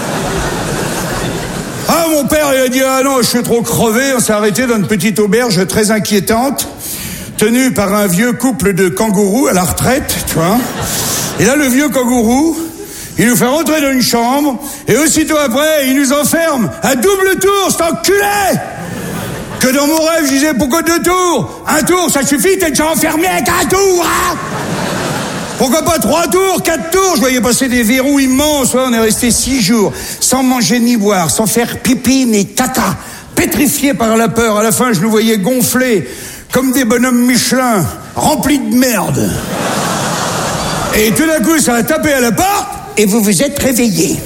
Ah, mon père, il a dit, ah non, je suis trop crevé. On s'est arrêté dans une petite auberge très inquiétante, tenu par un vieux couple de kangourous à la retraite, tu vois. Et là, le vieux kangourou, il nous fait rentrer dans une chambre, et aussitôt après, il nous enferme à double tour, cet enculé! Que dans mon rêve, je disais, pourquoi deux tours? Un tour, ça suffit, t'es déjà enfermé avec un tour, hein? Pourquoi pas trois tours, quatre tours? Je voyais passer des verrous immenses. Ouais, on est resté six jours, sans manger ni boire, sans faire pipi ni caca, pétrifiés par la peur. À la fin, je nous voyais gonflés, comme des bonhommes Michelin, remplis de merde. Et tout d'un coup, ça a tapé à la porte, et vous vous êtes réveillés.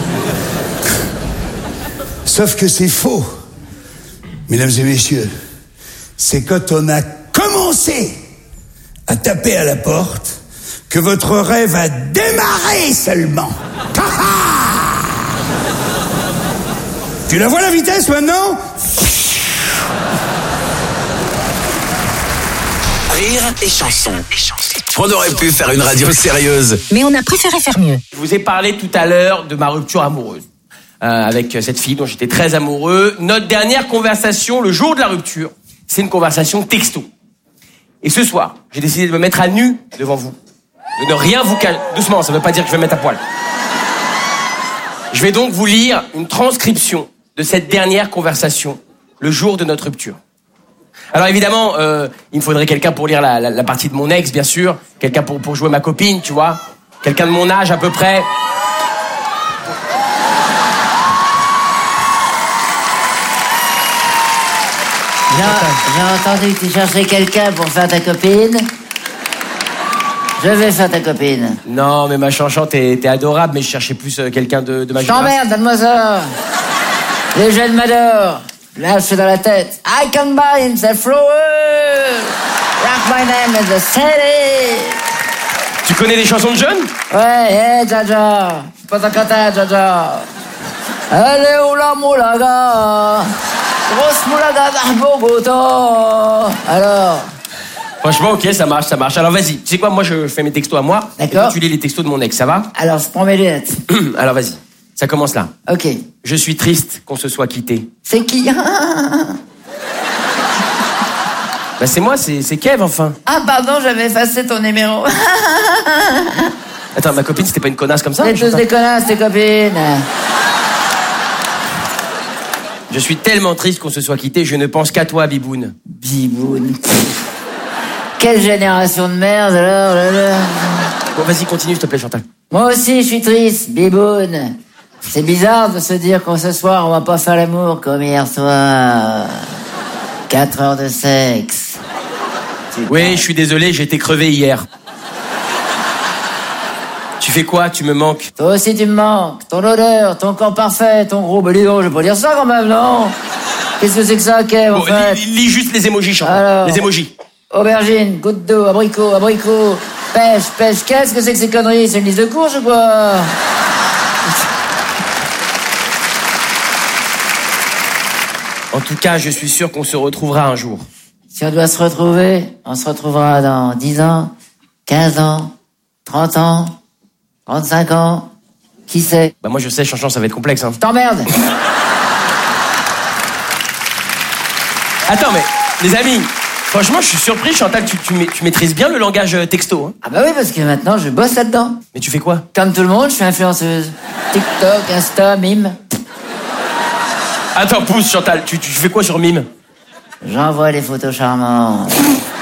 Sauf que c'est faux. Mesdames et messieurs, c'est quand on a commencé à taper à la porte que votre rêve a démarré seulement. Tu la vois la vitesse maintenant? Rire et chanson. On aurait pu faire une radio sérieuse. Mais on a préféré faire mieux. Je vous ai parlé tout à l'heure de ma rupture amoureuse. Euh, avec cette fille dont j'étais très amoureux. Notre dernière conversation, le jour de la rupture, c'est une conversation texto. Et ce soir, j'ai décidé de me mettre à nu devant vous. De ne rien vous cacher. Doucement, ça ne veut pas dire que je vais me mettre à poil. Je vais donc vous lire une transcription de cette dernière conversation, le jour de notre rupture. Alors évidemment, euh, il me faudrait quelqu'un pour lire la, la, la partie de mon ex, bien sûr. Quelqu'un pour, pour jouer ma copine, tu vois. Quelqu'un de mon âge à peu près. J'ai, j'ai entendu que tu cherchais quelqu'un pour faire ta copine. Je vais faire ta copine. Non, mais ma chanchante, t'es, t'es adorable, mais je cherchais plus euh, quelqu'un de, de ma génération. T'emmerdes, donne-moi ça. Les jeunes m'adorent. Là, je suis dans la tête. I can buy in the flower. Write my name in the city. Tu connais des chansons de jeunes? Ouais, hey, Jaja. Je suis pas ta cata, Jaja. Elle est où la moulaga? Grosse moulaga d'Arbogota. Alors? Franchement, ok, ça marche, ça marche. Alors vas-y, tu sais quoi, moi je fais mes textos à moi. D'accord. Et tu lis les textos de mon ex, ça va? Alors, je prends mes lunettes. Alors vas-y, ça commence là. Ok. Je suis triste qu'on se soit quittés. C'est qui? Bah c'est moi, c'est, c'est Kev, enfin. Ah pardon, j'avais effacé ton numéro. Attends, ma copine, c'était pas une connasse comme ça? C'est tous des connasses, tes copines. Je suis tellement triste qu'on se soit quittés, je ne pense qu'à toi, Biboun. Biboun. Quelle génération de merde, alors, là, là. Bon, vas-y, continue, s'il te plaît, Chantal. Moi aussi, je suis triste, Biboun. C'est bizarre de se dire qu'en ce soir, on va pas faire l'amour comme hier soir. Quatre heures de sexe. Oui, je suis désolé, j'ai été crevé hier. Tu fais quoi? Tu me manques? Toi aussi, tu me manques. Ton odeur, ton corps parfait, ton gros... Bah, dis donc, je vais pas dire ça quand même, non? Qu'est-ce que c'est que ça, Kev, en bon, fait? Lis, lis juste les émojis, Chantal. Alors, les émojis. Aubergine, goutte d'eau, abricot, abricot, pêche, pêche. Qu'est-ce que c'est que ces conneries? C'est une liste de courses ou quoi? En tout cas, je suis sûr qu'on se retrouvera un jour. Si on doit se retrouver, on se retrouvera dans dix ans, quinze ans, trente ans, trente-cinq ans. Qui sait? Bah moi je sais, Chanchon, ça va être complexe. Hein. Je t'emmerde. Attends, mais les amis, franchement, je suis surpris, Chantal, tu, tu, tu maîtrises bien le langage texto. Hein. Ah bah oui, parce que maintenant, je bosse là-dedans. Mais tu fais quoi? Comme tout le monde, je suis influenceuse. TikTok, Insta, Mime. Attends, pousse, Chantal, tu, tu fais quoi sur Mime? J'envoie les photos charmantes.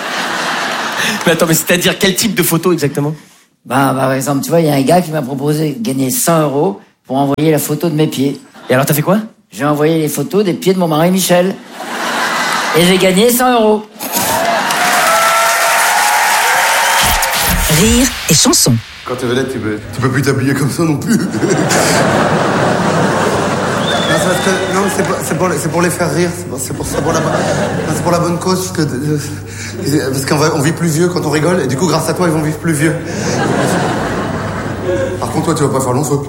Mais attends, mais c'est-à-dire quel type de photo exactement? Bah, par exemple, tu vois, il y a un gars qui m'a proposé de gagner cent euros pour envoyer la photo de mes pieds. Et alors, t'as fait quoi? J'ai envoyé les photos des pieds de mon mari Michel. Et j'ai gagné cent euros. Rire et chanson. Quand t'es vedette, tu peux, tu peux plus t'habiller comme ça non plus. Non, c'est parce que, non, c'est pour, c'est pour, les- c'est pour les faire rire, c'est pour, c'est pour, c'est pour la, non, c'est pour la bonne cause, parce que, euh, parce qu'on va- on vit plus vieux quand on rigole, et du coup, grâce à toi, ils vont vivre plus vieux. Par contre, toi, tu vas pas faire long feu.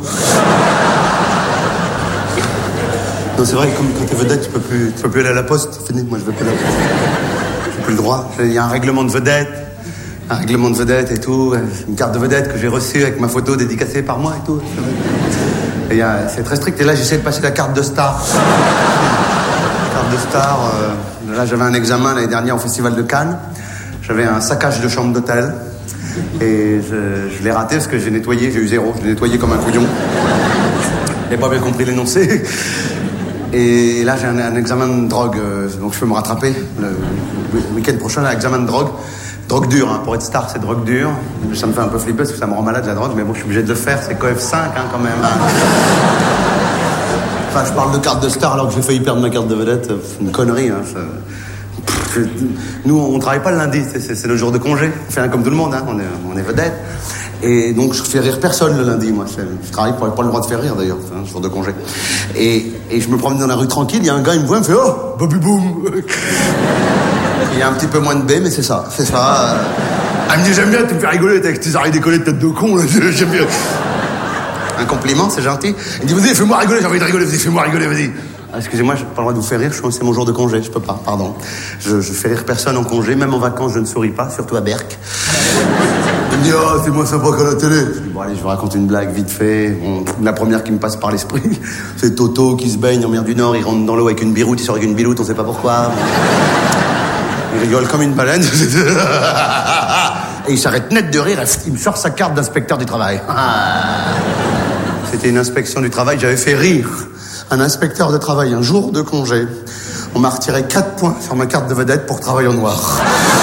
Non, c'est vrai que comme quand t'es vedette, tu peux plus, tu peux plus aller à la poste, c'est fini, moi, je veux plus la poste. J'ai plus le droit, il y a un règlement de vedette, un règlement de vedette et tout, une carte de vedette que j'ai reçue avec ma photo dédicacée par moi et tout. Et euh, c'est très strict. Et là, j'essaie de passer la carte de star. La carte de star. Euh, là, j'avais un examen l'année dernière au Festival de Cannes. J'avais un saccage de chambre d'hôtel. Et je, je l'ai raté parce que j'ai nettoyé, j'ai eu zéro. Je l'ai nettoyé comme un couillon. J'ai pas bien compris l'énoncé. Et là, j'ai un, un examen de drogue. Euh, donc, je peux me rattraper. Le, le week-end prochain, un examen de drogue. Drogue dure, hein. Pour être star, c'est drogue dure. Ça me fait un peu flipper parce que ça me rend malade la drogue, mais bon, je suis obligé de le faire. C'est Coef cinq, hein, quand même. Hein. Enfin, je parle de carte de star alors que j'ai failli perdre ma carte de vedette. C'est une connerie. Hein. Ça... Pff, nous, on travaille pas le lundi. C'est, c'est, c'est le jour de congé. On fait un comme tout le monde. Hein. On est, on est vedette. Et donc, je fais rire personne le lundi, moi. Je travaille pour pas le droit de faire rire, d'ailleurs. C'est un jour de congé. Et, et je me promène dans la rue tranquille. Il y a un gars, il me voit, il me fait « Oh, Bobby Boom !» Il y a un petit peu moins de B, mais c'est ça, c'est ça. Elle me dit, j'aime bien, tu me fais rigoler avec tes oreilles décollées de tête de con, là. J'aime bien. Un compliment, c'est gentil. Il dit, vas-y, fais-moi rigoler, j'ai envie de rigoler, vas-y, fais-moi rigoler, vas-y. Ah, excusez-moi, j'ai pas le droit de vous faire rire, je, c'est mon jour de congé, je peux pas, pardon. Je, je fais rire personne en congé, même en vacances, je ne souris pas, surtout à Berck. Il me dit, oh, c'est moins sympa qu'à la télé. Je dis, bon, allez, je vous raconte une blague vite fait. Bon, la première qui me passe par l'esprit, c'est Toto qui se baigne en mer du Nord, il rentre dans l'eau avec une biroute, il sort avec une biloute, on sait pas pourquoi. Il rigole comme une baleine. Et il s'arrête net de rire. Il me sort sa carte d'inspecteur du travail. C'était une inspection du travail. J'avais fait rire un inspecteur de travail un jour de congé. On m'a retiré quatre points sur ma carte de vedette pour travail en noir.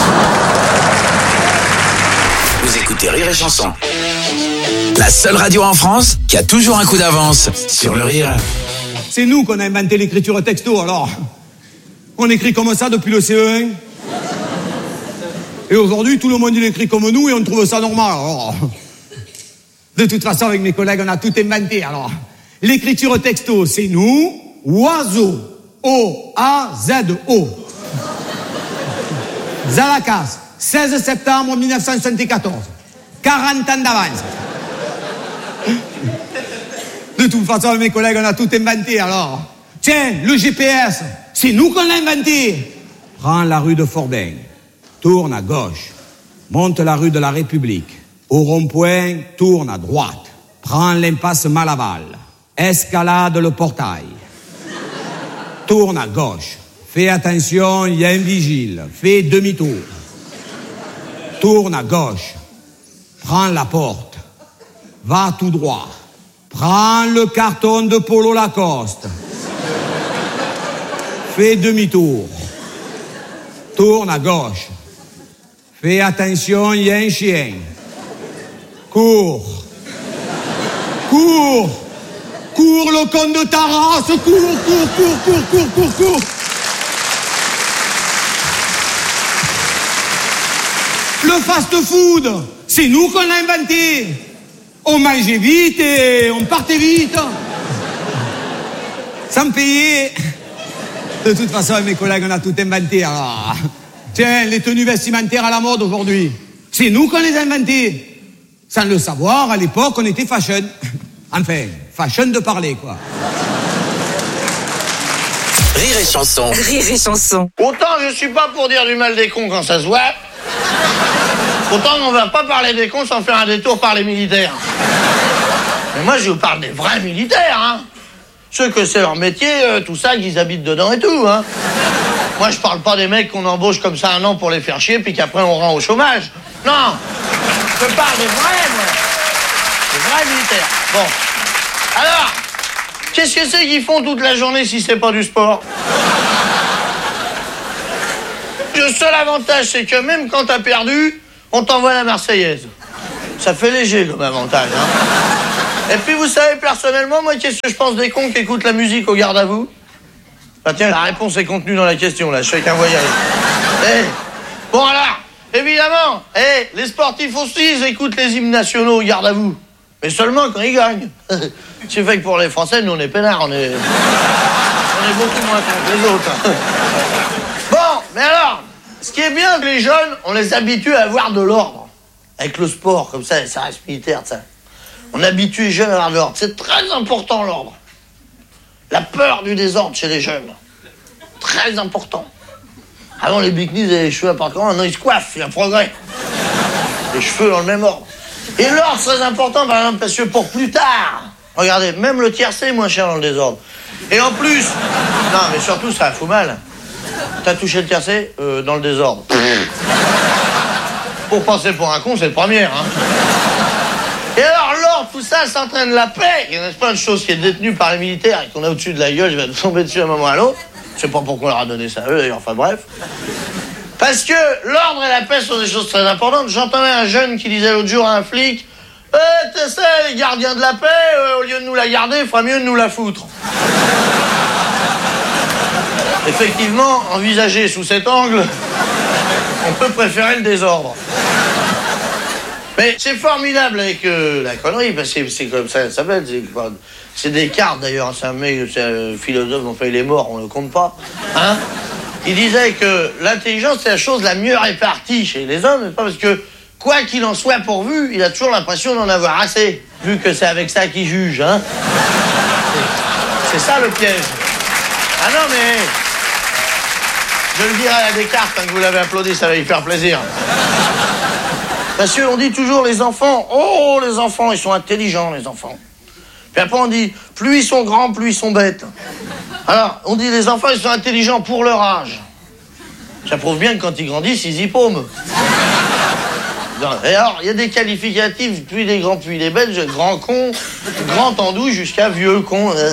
Vous écoutez Rire et Chanson. La seule radio en France qui a toujours un coup d'avance sur le rire. C'est nous qu'on a inventé l'écriture texto, alors. On écrit comme ça depuis le C E un. Et aujourd'hui, tout le monde il écrit comme nous et on trouve ça normal. Alors, de toute façon, avec mes collègues, on a tout inventé. Alors, l'écriture texto, c'est nous, oiseau, O A Z O. Zalacas, seize septembre mille neuf cent soixante-quatorze. quarante ans d'avance. De toute façon, avec mes collègues, on a tout inventé. Alors, tiens, le G P S, c'est nous qu'on l'a inventé. Prends la rue de Forbin. Tourne à gauche, monte la rue de la République. Au rond-point, tourne à droite. Prends l'impasse Malaval. Escalade le portail. Tourne à gauche. Fais attention, il y a un vigile. Fais demi-tour. Tourne à gauche. Prends la porte. Va tout droit. Prends le carton de Polo Lacoste. Fais demi-tour. Tourne à gauche. Fais attention, il y a un chien. Cours. Cours. Cours, le con de ta race. Cours, cours, cours, cours, cours, cours, cours. Le fast-food, c'est nous qu'on l'a inventé. On mangeait vite et on partait vite. Sans payer. De toute façon, avec mes collègues, on a tout inventé. Alors, tiens, les tenues vestimentaires à la mode aujourd'hui, c'est nous qu'on les a inventées. Sans le savoir, à l'époque, on était fashion. Enfin, fashion de parler, quoi. Rire et Chanson. Rire et Chanson. Autant je suis pas pour dire du mal des cons quand ça se voit, autant on va pas parler des cons sans faire un détour par les militaires. Mais moi, je vous parle des vrais militaires, hein. Ceux que c'est leur métier, euh, tout ça, qu'ils habitent dedans et tout, hein. Moi, je parle pas des mecs qu'on embauche comme ça un an pour les faire chier, puis qu'après on rend au chômage. Non, je parle des vrais, moi. Des vrais militaires. Bon. Alors, qu'est-ce que c'est qu'ils font toute la journée si c'est pas du sport? Le seul avantage, c'est que même quand t'as perdu, on t'envoie la Marseillaise. Ça fait léger comme avantage, hein. Et puis vous savez, personnellement, moi, qu'est-ce que je pense des cons qui écoutent la musique au garde à vous? Bah tiens, la réponse est contenue dans la question, là, je fais qu'un voyage. Eh, bon alors, évidemment, eh, les sportifs aussi, ils écoutent les hymnes nationaux au garde à vous. Mais seulement quand ils gagnent. C'est fait que pour les Français, nous, on est peinards, on est... On est beaucoup moins cons que les autres. Bon, mais alors, ce qui est bien que les jeunes, on les habitue à avoir de l'ordre. Avec le sport, comme ça, ça reste militaire, ça. On habitue les jeunes à avoir de l'ordre. C'est très important, l'ordre. La peur du désordre chez les jeunes. Très important. Avant, les bikinis avaient les cheveux à part comment, maintenant ils se coiffent, il y a un progrès. Les cheveux dans le même ordre. Et l'ordre, très important, par exemple, parce que pour plus tard, regardez, même le tiercé est moins cher dans le désordre. Et en plus, non, mais surtout, ça fout mal. T'as touché le tiercé euh, dans le désordre. Pour passer pour un con, c'est le premier, hein. Et alors, l'ordre, tout ça, ça entraîne la paix. Il y a plein de choses qui est détenue par les militaires et qu'on a au-dessus de la gueule, il va nous tomber dessus à un moment ou à l'autre. Je sais pas pourquoi on leur a donné ça à eux, d'ailleurs, enfin bref. Parce que l'ordre et la paix sont des choses très importantes. J'entendais un jeune qui disait l'autre jour à un flic, « Eh, tu sais, les gardiens de la paix, euh, au lieu de nous la garder, il fera mieux de nous la foutre. » Effectivement, envisagé sous cet angle, on peut préférer le désordre. Mais c'est formidable avec euh, la connerie, parce que c'est comme ça, ça s'appelle. C'est des cartes d'ailleurs, c'est un mec, c'est un philosophe, enfin il est mort, on ne le compte pas. Hein? Il disait que l'intelligence c'est la chose la mieux répartie chez les hommes, pas parce que quoi qu'il en soit pourvu, il a toujours l'impression d'en avoir assez, vu que c'est avec ça qu'il juge. Hein? C'est ça le piège. Ah non mais... Je le dirai à Descartes, quand vous l'avez applaudi, ça va lui faire plaisir. Parce qu'on dit toujours les enfants, oh les enfants, ils sont intelligents les enfants. Puis après on dit, plus ils sont grands, plus ils sont bêtes. Alors, on dit les enfants, ils sont intelligents pour leur âge. Ça prouve bien que quand ils grandissent, ils y paument. Et alors, il y a des qualificatifs, puis les grands, puis les bêtes, grand con, grand andouille, jusqu'à vieux con. Bon.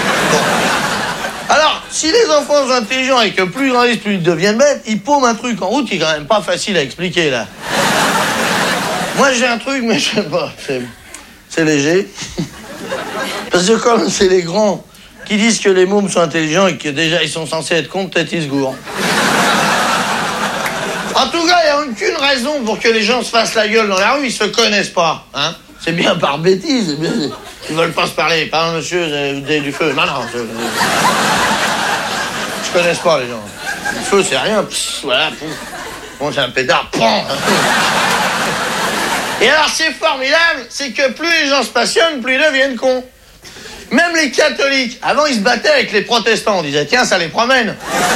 Alors, si les enfants sont intelligents et que plus ils grandissent, plus ils deviennent bêtes, ils paument un truc en route qui est quand même pas facile à expliquer, là. Moi, j'ai un truc, mais je sais pas, c'est, c'est léger. Parce que comme c'est les grands qui disent que les mômes sont intelligents et que déjà ils sont censés être cons, peut-être ils se gourent. En tout cas, il n'y a aucune raison pour que les gens se fassent la gueule dans la rue, ils se connaissent pas, hein. C'est bien par bêtise, bien... ils veulent pas se parler. Pardon, monsieur, vous avez du feu. Non, non, je... je connaisse pas les gens. Le feu, c'est rien. Pss, voilà, pouf. Bon, c'est un pétard. Pan. Et alors, c'est formidable, c'est que plus les gens se passionnent, plus ils deviennent cons. Même les catholiques, avant, ils se battaient avec les protestants. On disait, tiens, ça les promène.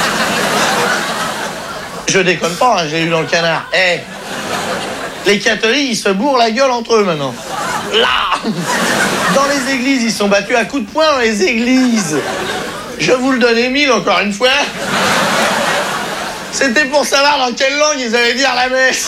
Je déconne pas, hein, j'ai lu dans le Canard. Eh, hey, les catholiques, ils se bourrent la gueule entre eux maintenant. Là, dans les églises, ils sont battus à coups de poing dans les églises. Je vous le donne, Émile, encore une fois. C'était pour savoir dans quelle langue ils allaient dire la messe.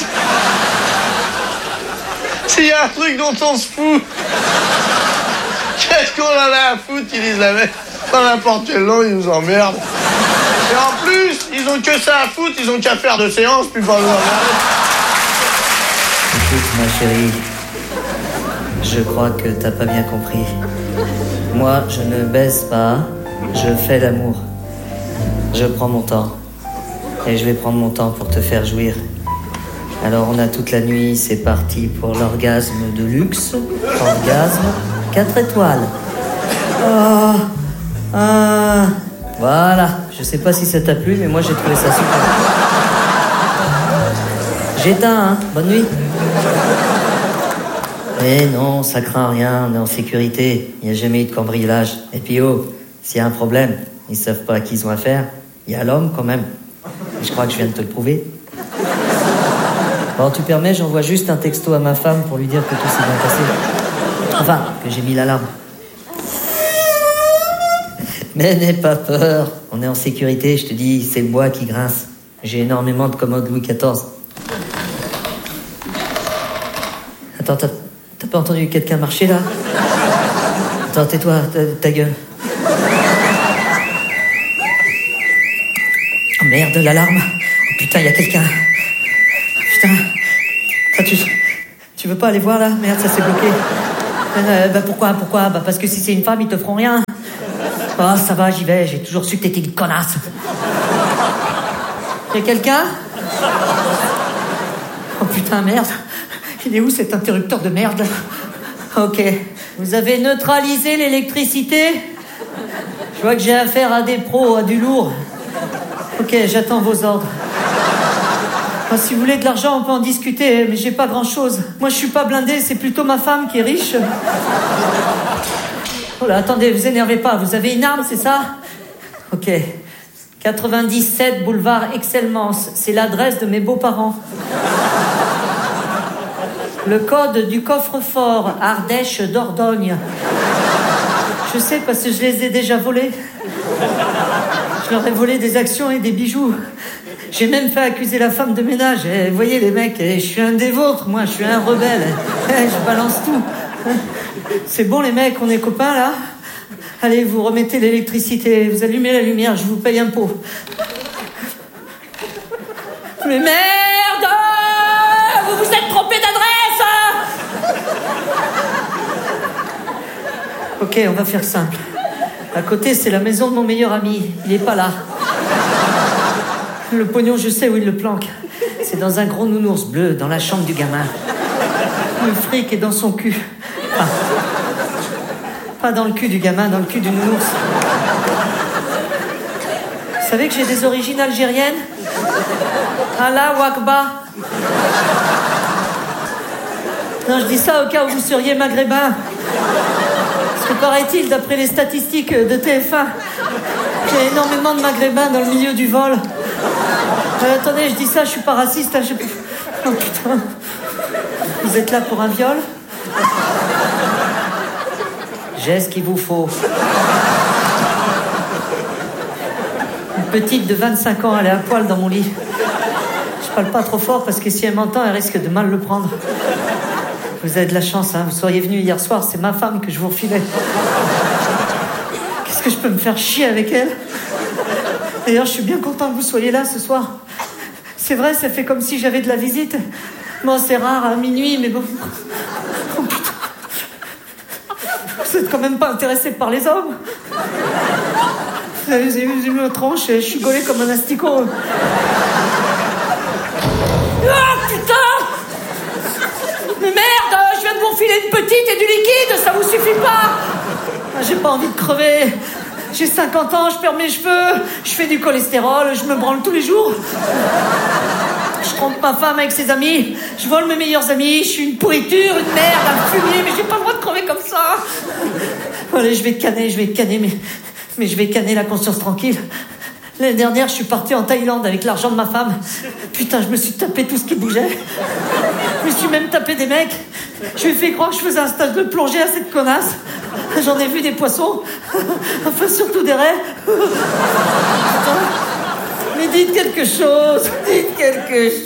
S'il y a un truc dont on se fout, qu'est-ce qu'on en a à foutre qu'ils disent la messe? Dans n'importe quelle langue, ils nous emmerdent. Et en plus, ils ont que ça à foutre, ils ont qu'à faire de séances, puis pas nous emmerder. Écoute, ma chérie, je crois que t'as pas bien compris. Moi, je ne baisse pas, je fais l'amour. Je prends mon temps. Et je vais prendre mon temps pour te faire jouir. Alors, on a toute la nuit, c'est parti pour l'orgasme de luxe. Orgasme quatre étoiles. Oh, ah, voilà. Je sais pas si ça t'a plu, mais moi, j'ai trouvé ça super. J'éteins, hein. Bonne nuit. Eh non, ça craint rien, on est en sécurité. Il n'y a jamais eu de cambriolage. Et puis oh, s'il y a un problème, ils savent pas à qui ils ont affaire. Il y a l'homme quand même. Et je crois que je viens de te le prouver. Bon, tu permets, j'envoie juste un texto à ma femme pour lui dire que tout s'est bien passé. Enfin, que j'ai mis l'alarme. Mais n'aie pas peur, on est en sécurité, je te dis, c'est le bois qui grince. J'ai énormément de commodes Louis quatorze. Attends, t'as, t'as pas entendu quelqu'un marcher là? Attends, tais-toi, ta, ta gueule. Oh merde, l'alarme. Oh, putain, y a quelqu'un. Putain, Ah, tu, tu veux pas aller voir là? Merde, ça s'est bloqué. Euh, bah pourquoi, pourquoi? Bah parce que si c'est une femme, ils te feront rien. Ah, oh, ça va, j'y vais, j'ai toujours su que t'étais une connasse. Y'a quelqu'un? Oh putain, merde. Il est où cet interrupteur de merde? Ok. Vous avez neutralisé l'électricité? Je vois que j'ai affaire à des pros, à du lourd. Ok, j'attends vos ordres. Ah, si vous voulez de l'argent, on peut en discuter, mais j'ai pas grand-chose. Moi, je suis pas blindé, c'est plutôt ma femme qui est riche. Oh là, attendez, vous énervez pas. Vous avez une arme, c'est ça? Ok. quatre-vingt-dix-sept boulevard Excellence. C'est l'adresse de mes beaux-parents. Le code du coffre-fort, Ardèche Dordogne. Je sais parce que je les ai déjà volés. Je leur ai volé des actions et des bijoux. J'ai même fait accuser la femme de ménage. Et vous voyez les mecs, je suis un des vôtres, moi, je suis un rebelle. Je balance tout. C'est bon les mecs, on est copains là? Allez, vous remettez l'électricité, vous allumez la lumière, je vous paye un pot. Mais merde! Vous vous êtes trompé d'adresse! Ok, on va faire simple. À côté, c'est la maison de mon meilleur ami. Il est pas là. Le pognon, je sais où il le planque. C'est dans un gros nounours bleu, dans la chambre du gamin. Le fric est dans son cul. Ah. Pas dans le cul du gamin, dans le cul du nounours. Vous savez que j'ai des origines algériennes? Allah Wakba. Non, je dis ça au cas où vous seriez maghrébin. Parce que paraît-il, d'après les statistiques de T F un, qu'il y a énormément de maghrébins dans le milieu du vol. Euh, attendez, je dis ça, je suis pas raciste. Hein, je... Oh putain. Vous êtes là pour un viol? J'ai ce qu'il vous faut. Une petite de vingt-cinq ans, elle est à poil dans mon lit. Je parle pas trop fort parce que si elle m'entend, elle risque de mal le prendre. Vous avez de la chance, hein. Vous seriez venu hier soir, c'est ma femme que je vous refilais. Qu'est-ce que je peux me faire chier avec elle? D'ailleurs, je suis bien content que vous soyez là ce soir. C'est vrai, ça fait comme si j'avais de la visite. Bon, c'est rare à minuit, mais bon... Oh putain. Vous êtes quand même pas intéressé par les hommes? Vous avez vu ma tronche, je suis gaulé comme un asticot. Ah putain! Mais merde, je viens de vous refiler une petite et du liquide, ça vous suffit pas? J'ai pas envie de crever. J'ai cinquante ans, je perds mes cheveux, je fais du cholestérol, je me branle tous les jours. Je trompe ma femme avec ses amis, je vole mes meilleurs amis, je suis une pourriture, une merde, un fumier, mais j'ai pas le droit de crever comme ça. Allez, je vais canner, je vais canner, mais, mais je vais canner la conscience tranquille. L'année dernière, je suis parti en Thaïlande avec l'argent de ma femme. Putain, je me suis tapé tout ce qui bougeait. Je me suis même tapé des mecs. Je lui ai fait croire que je faisais un stage de plongée à cette connasse. J'en ai vu des poissons. Enfin, surtout des raies. Putain. Mais dites quelque chose. Dites quelque chose.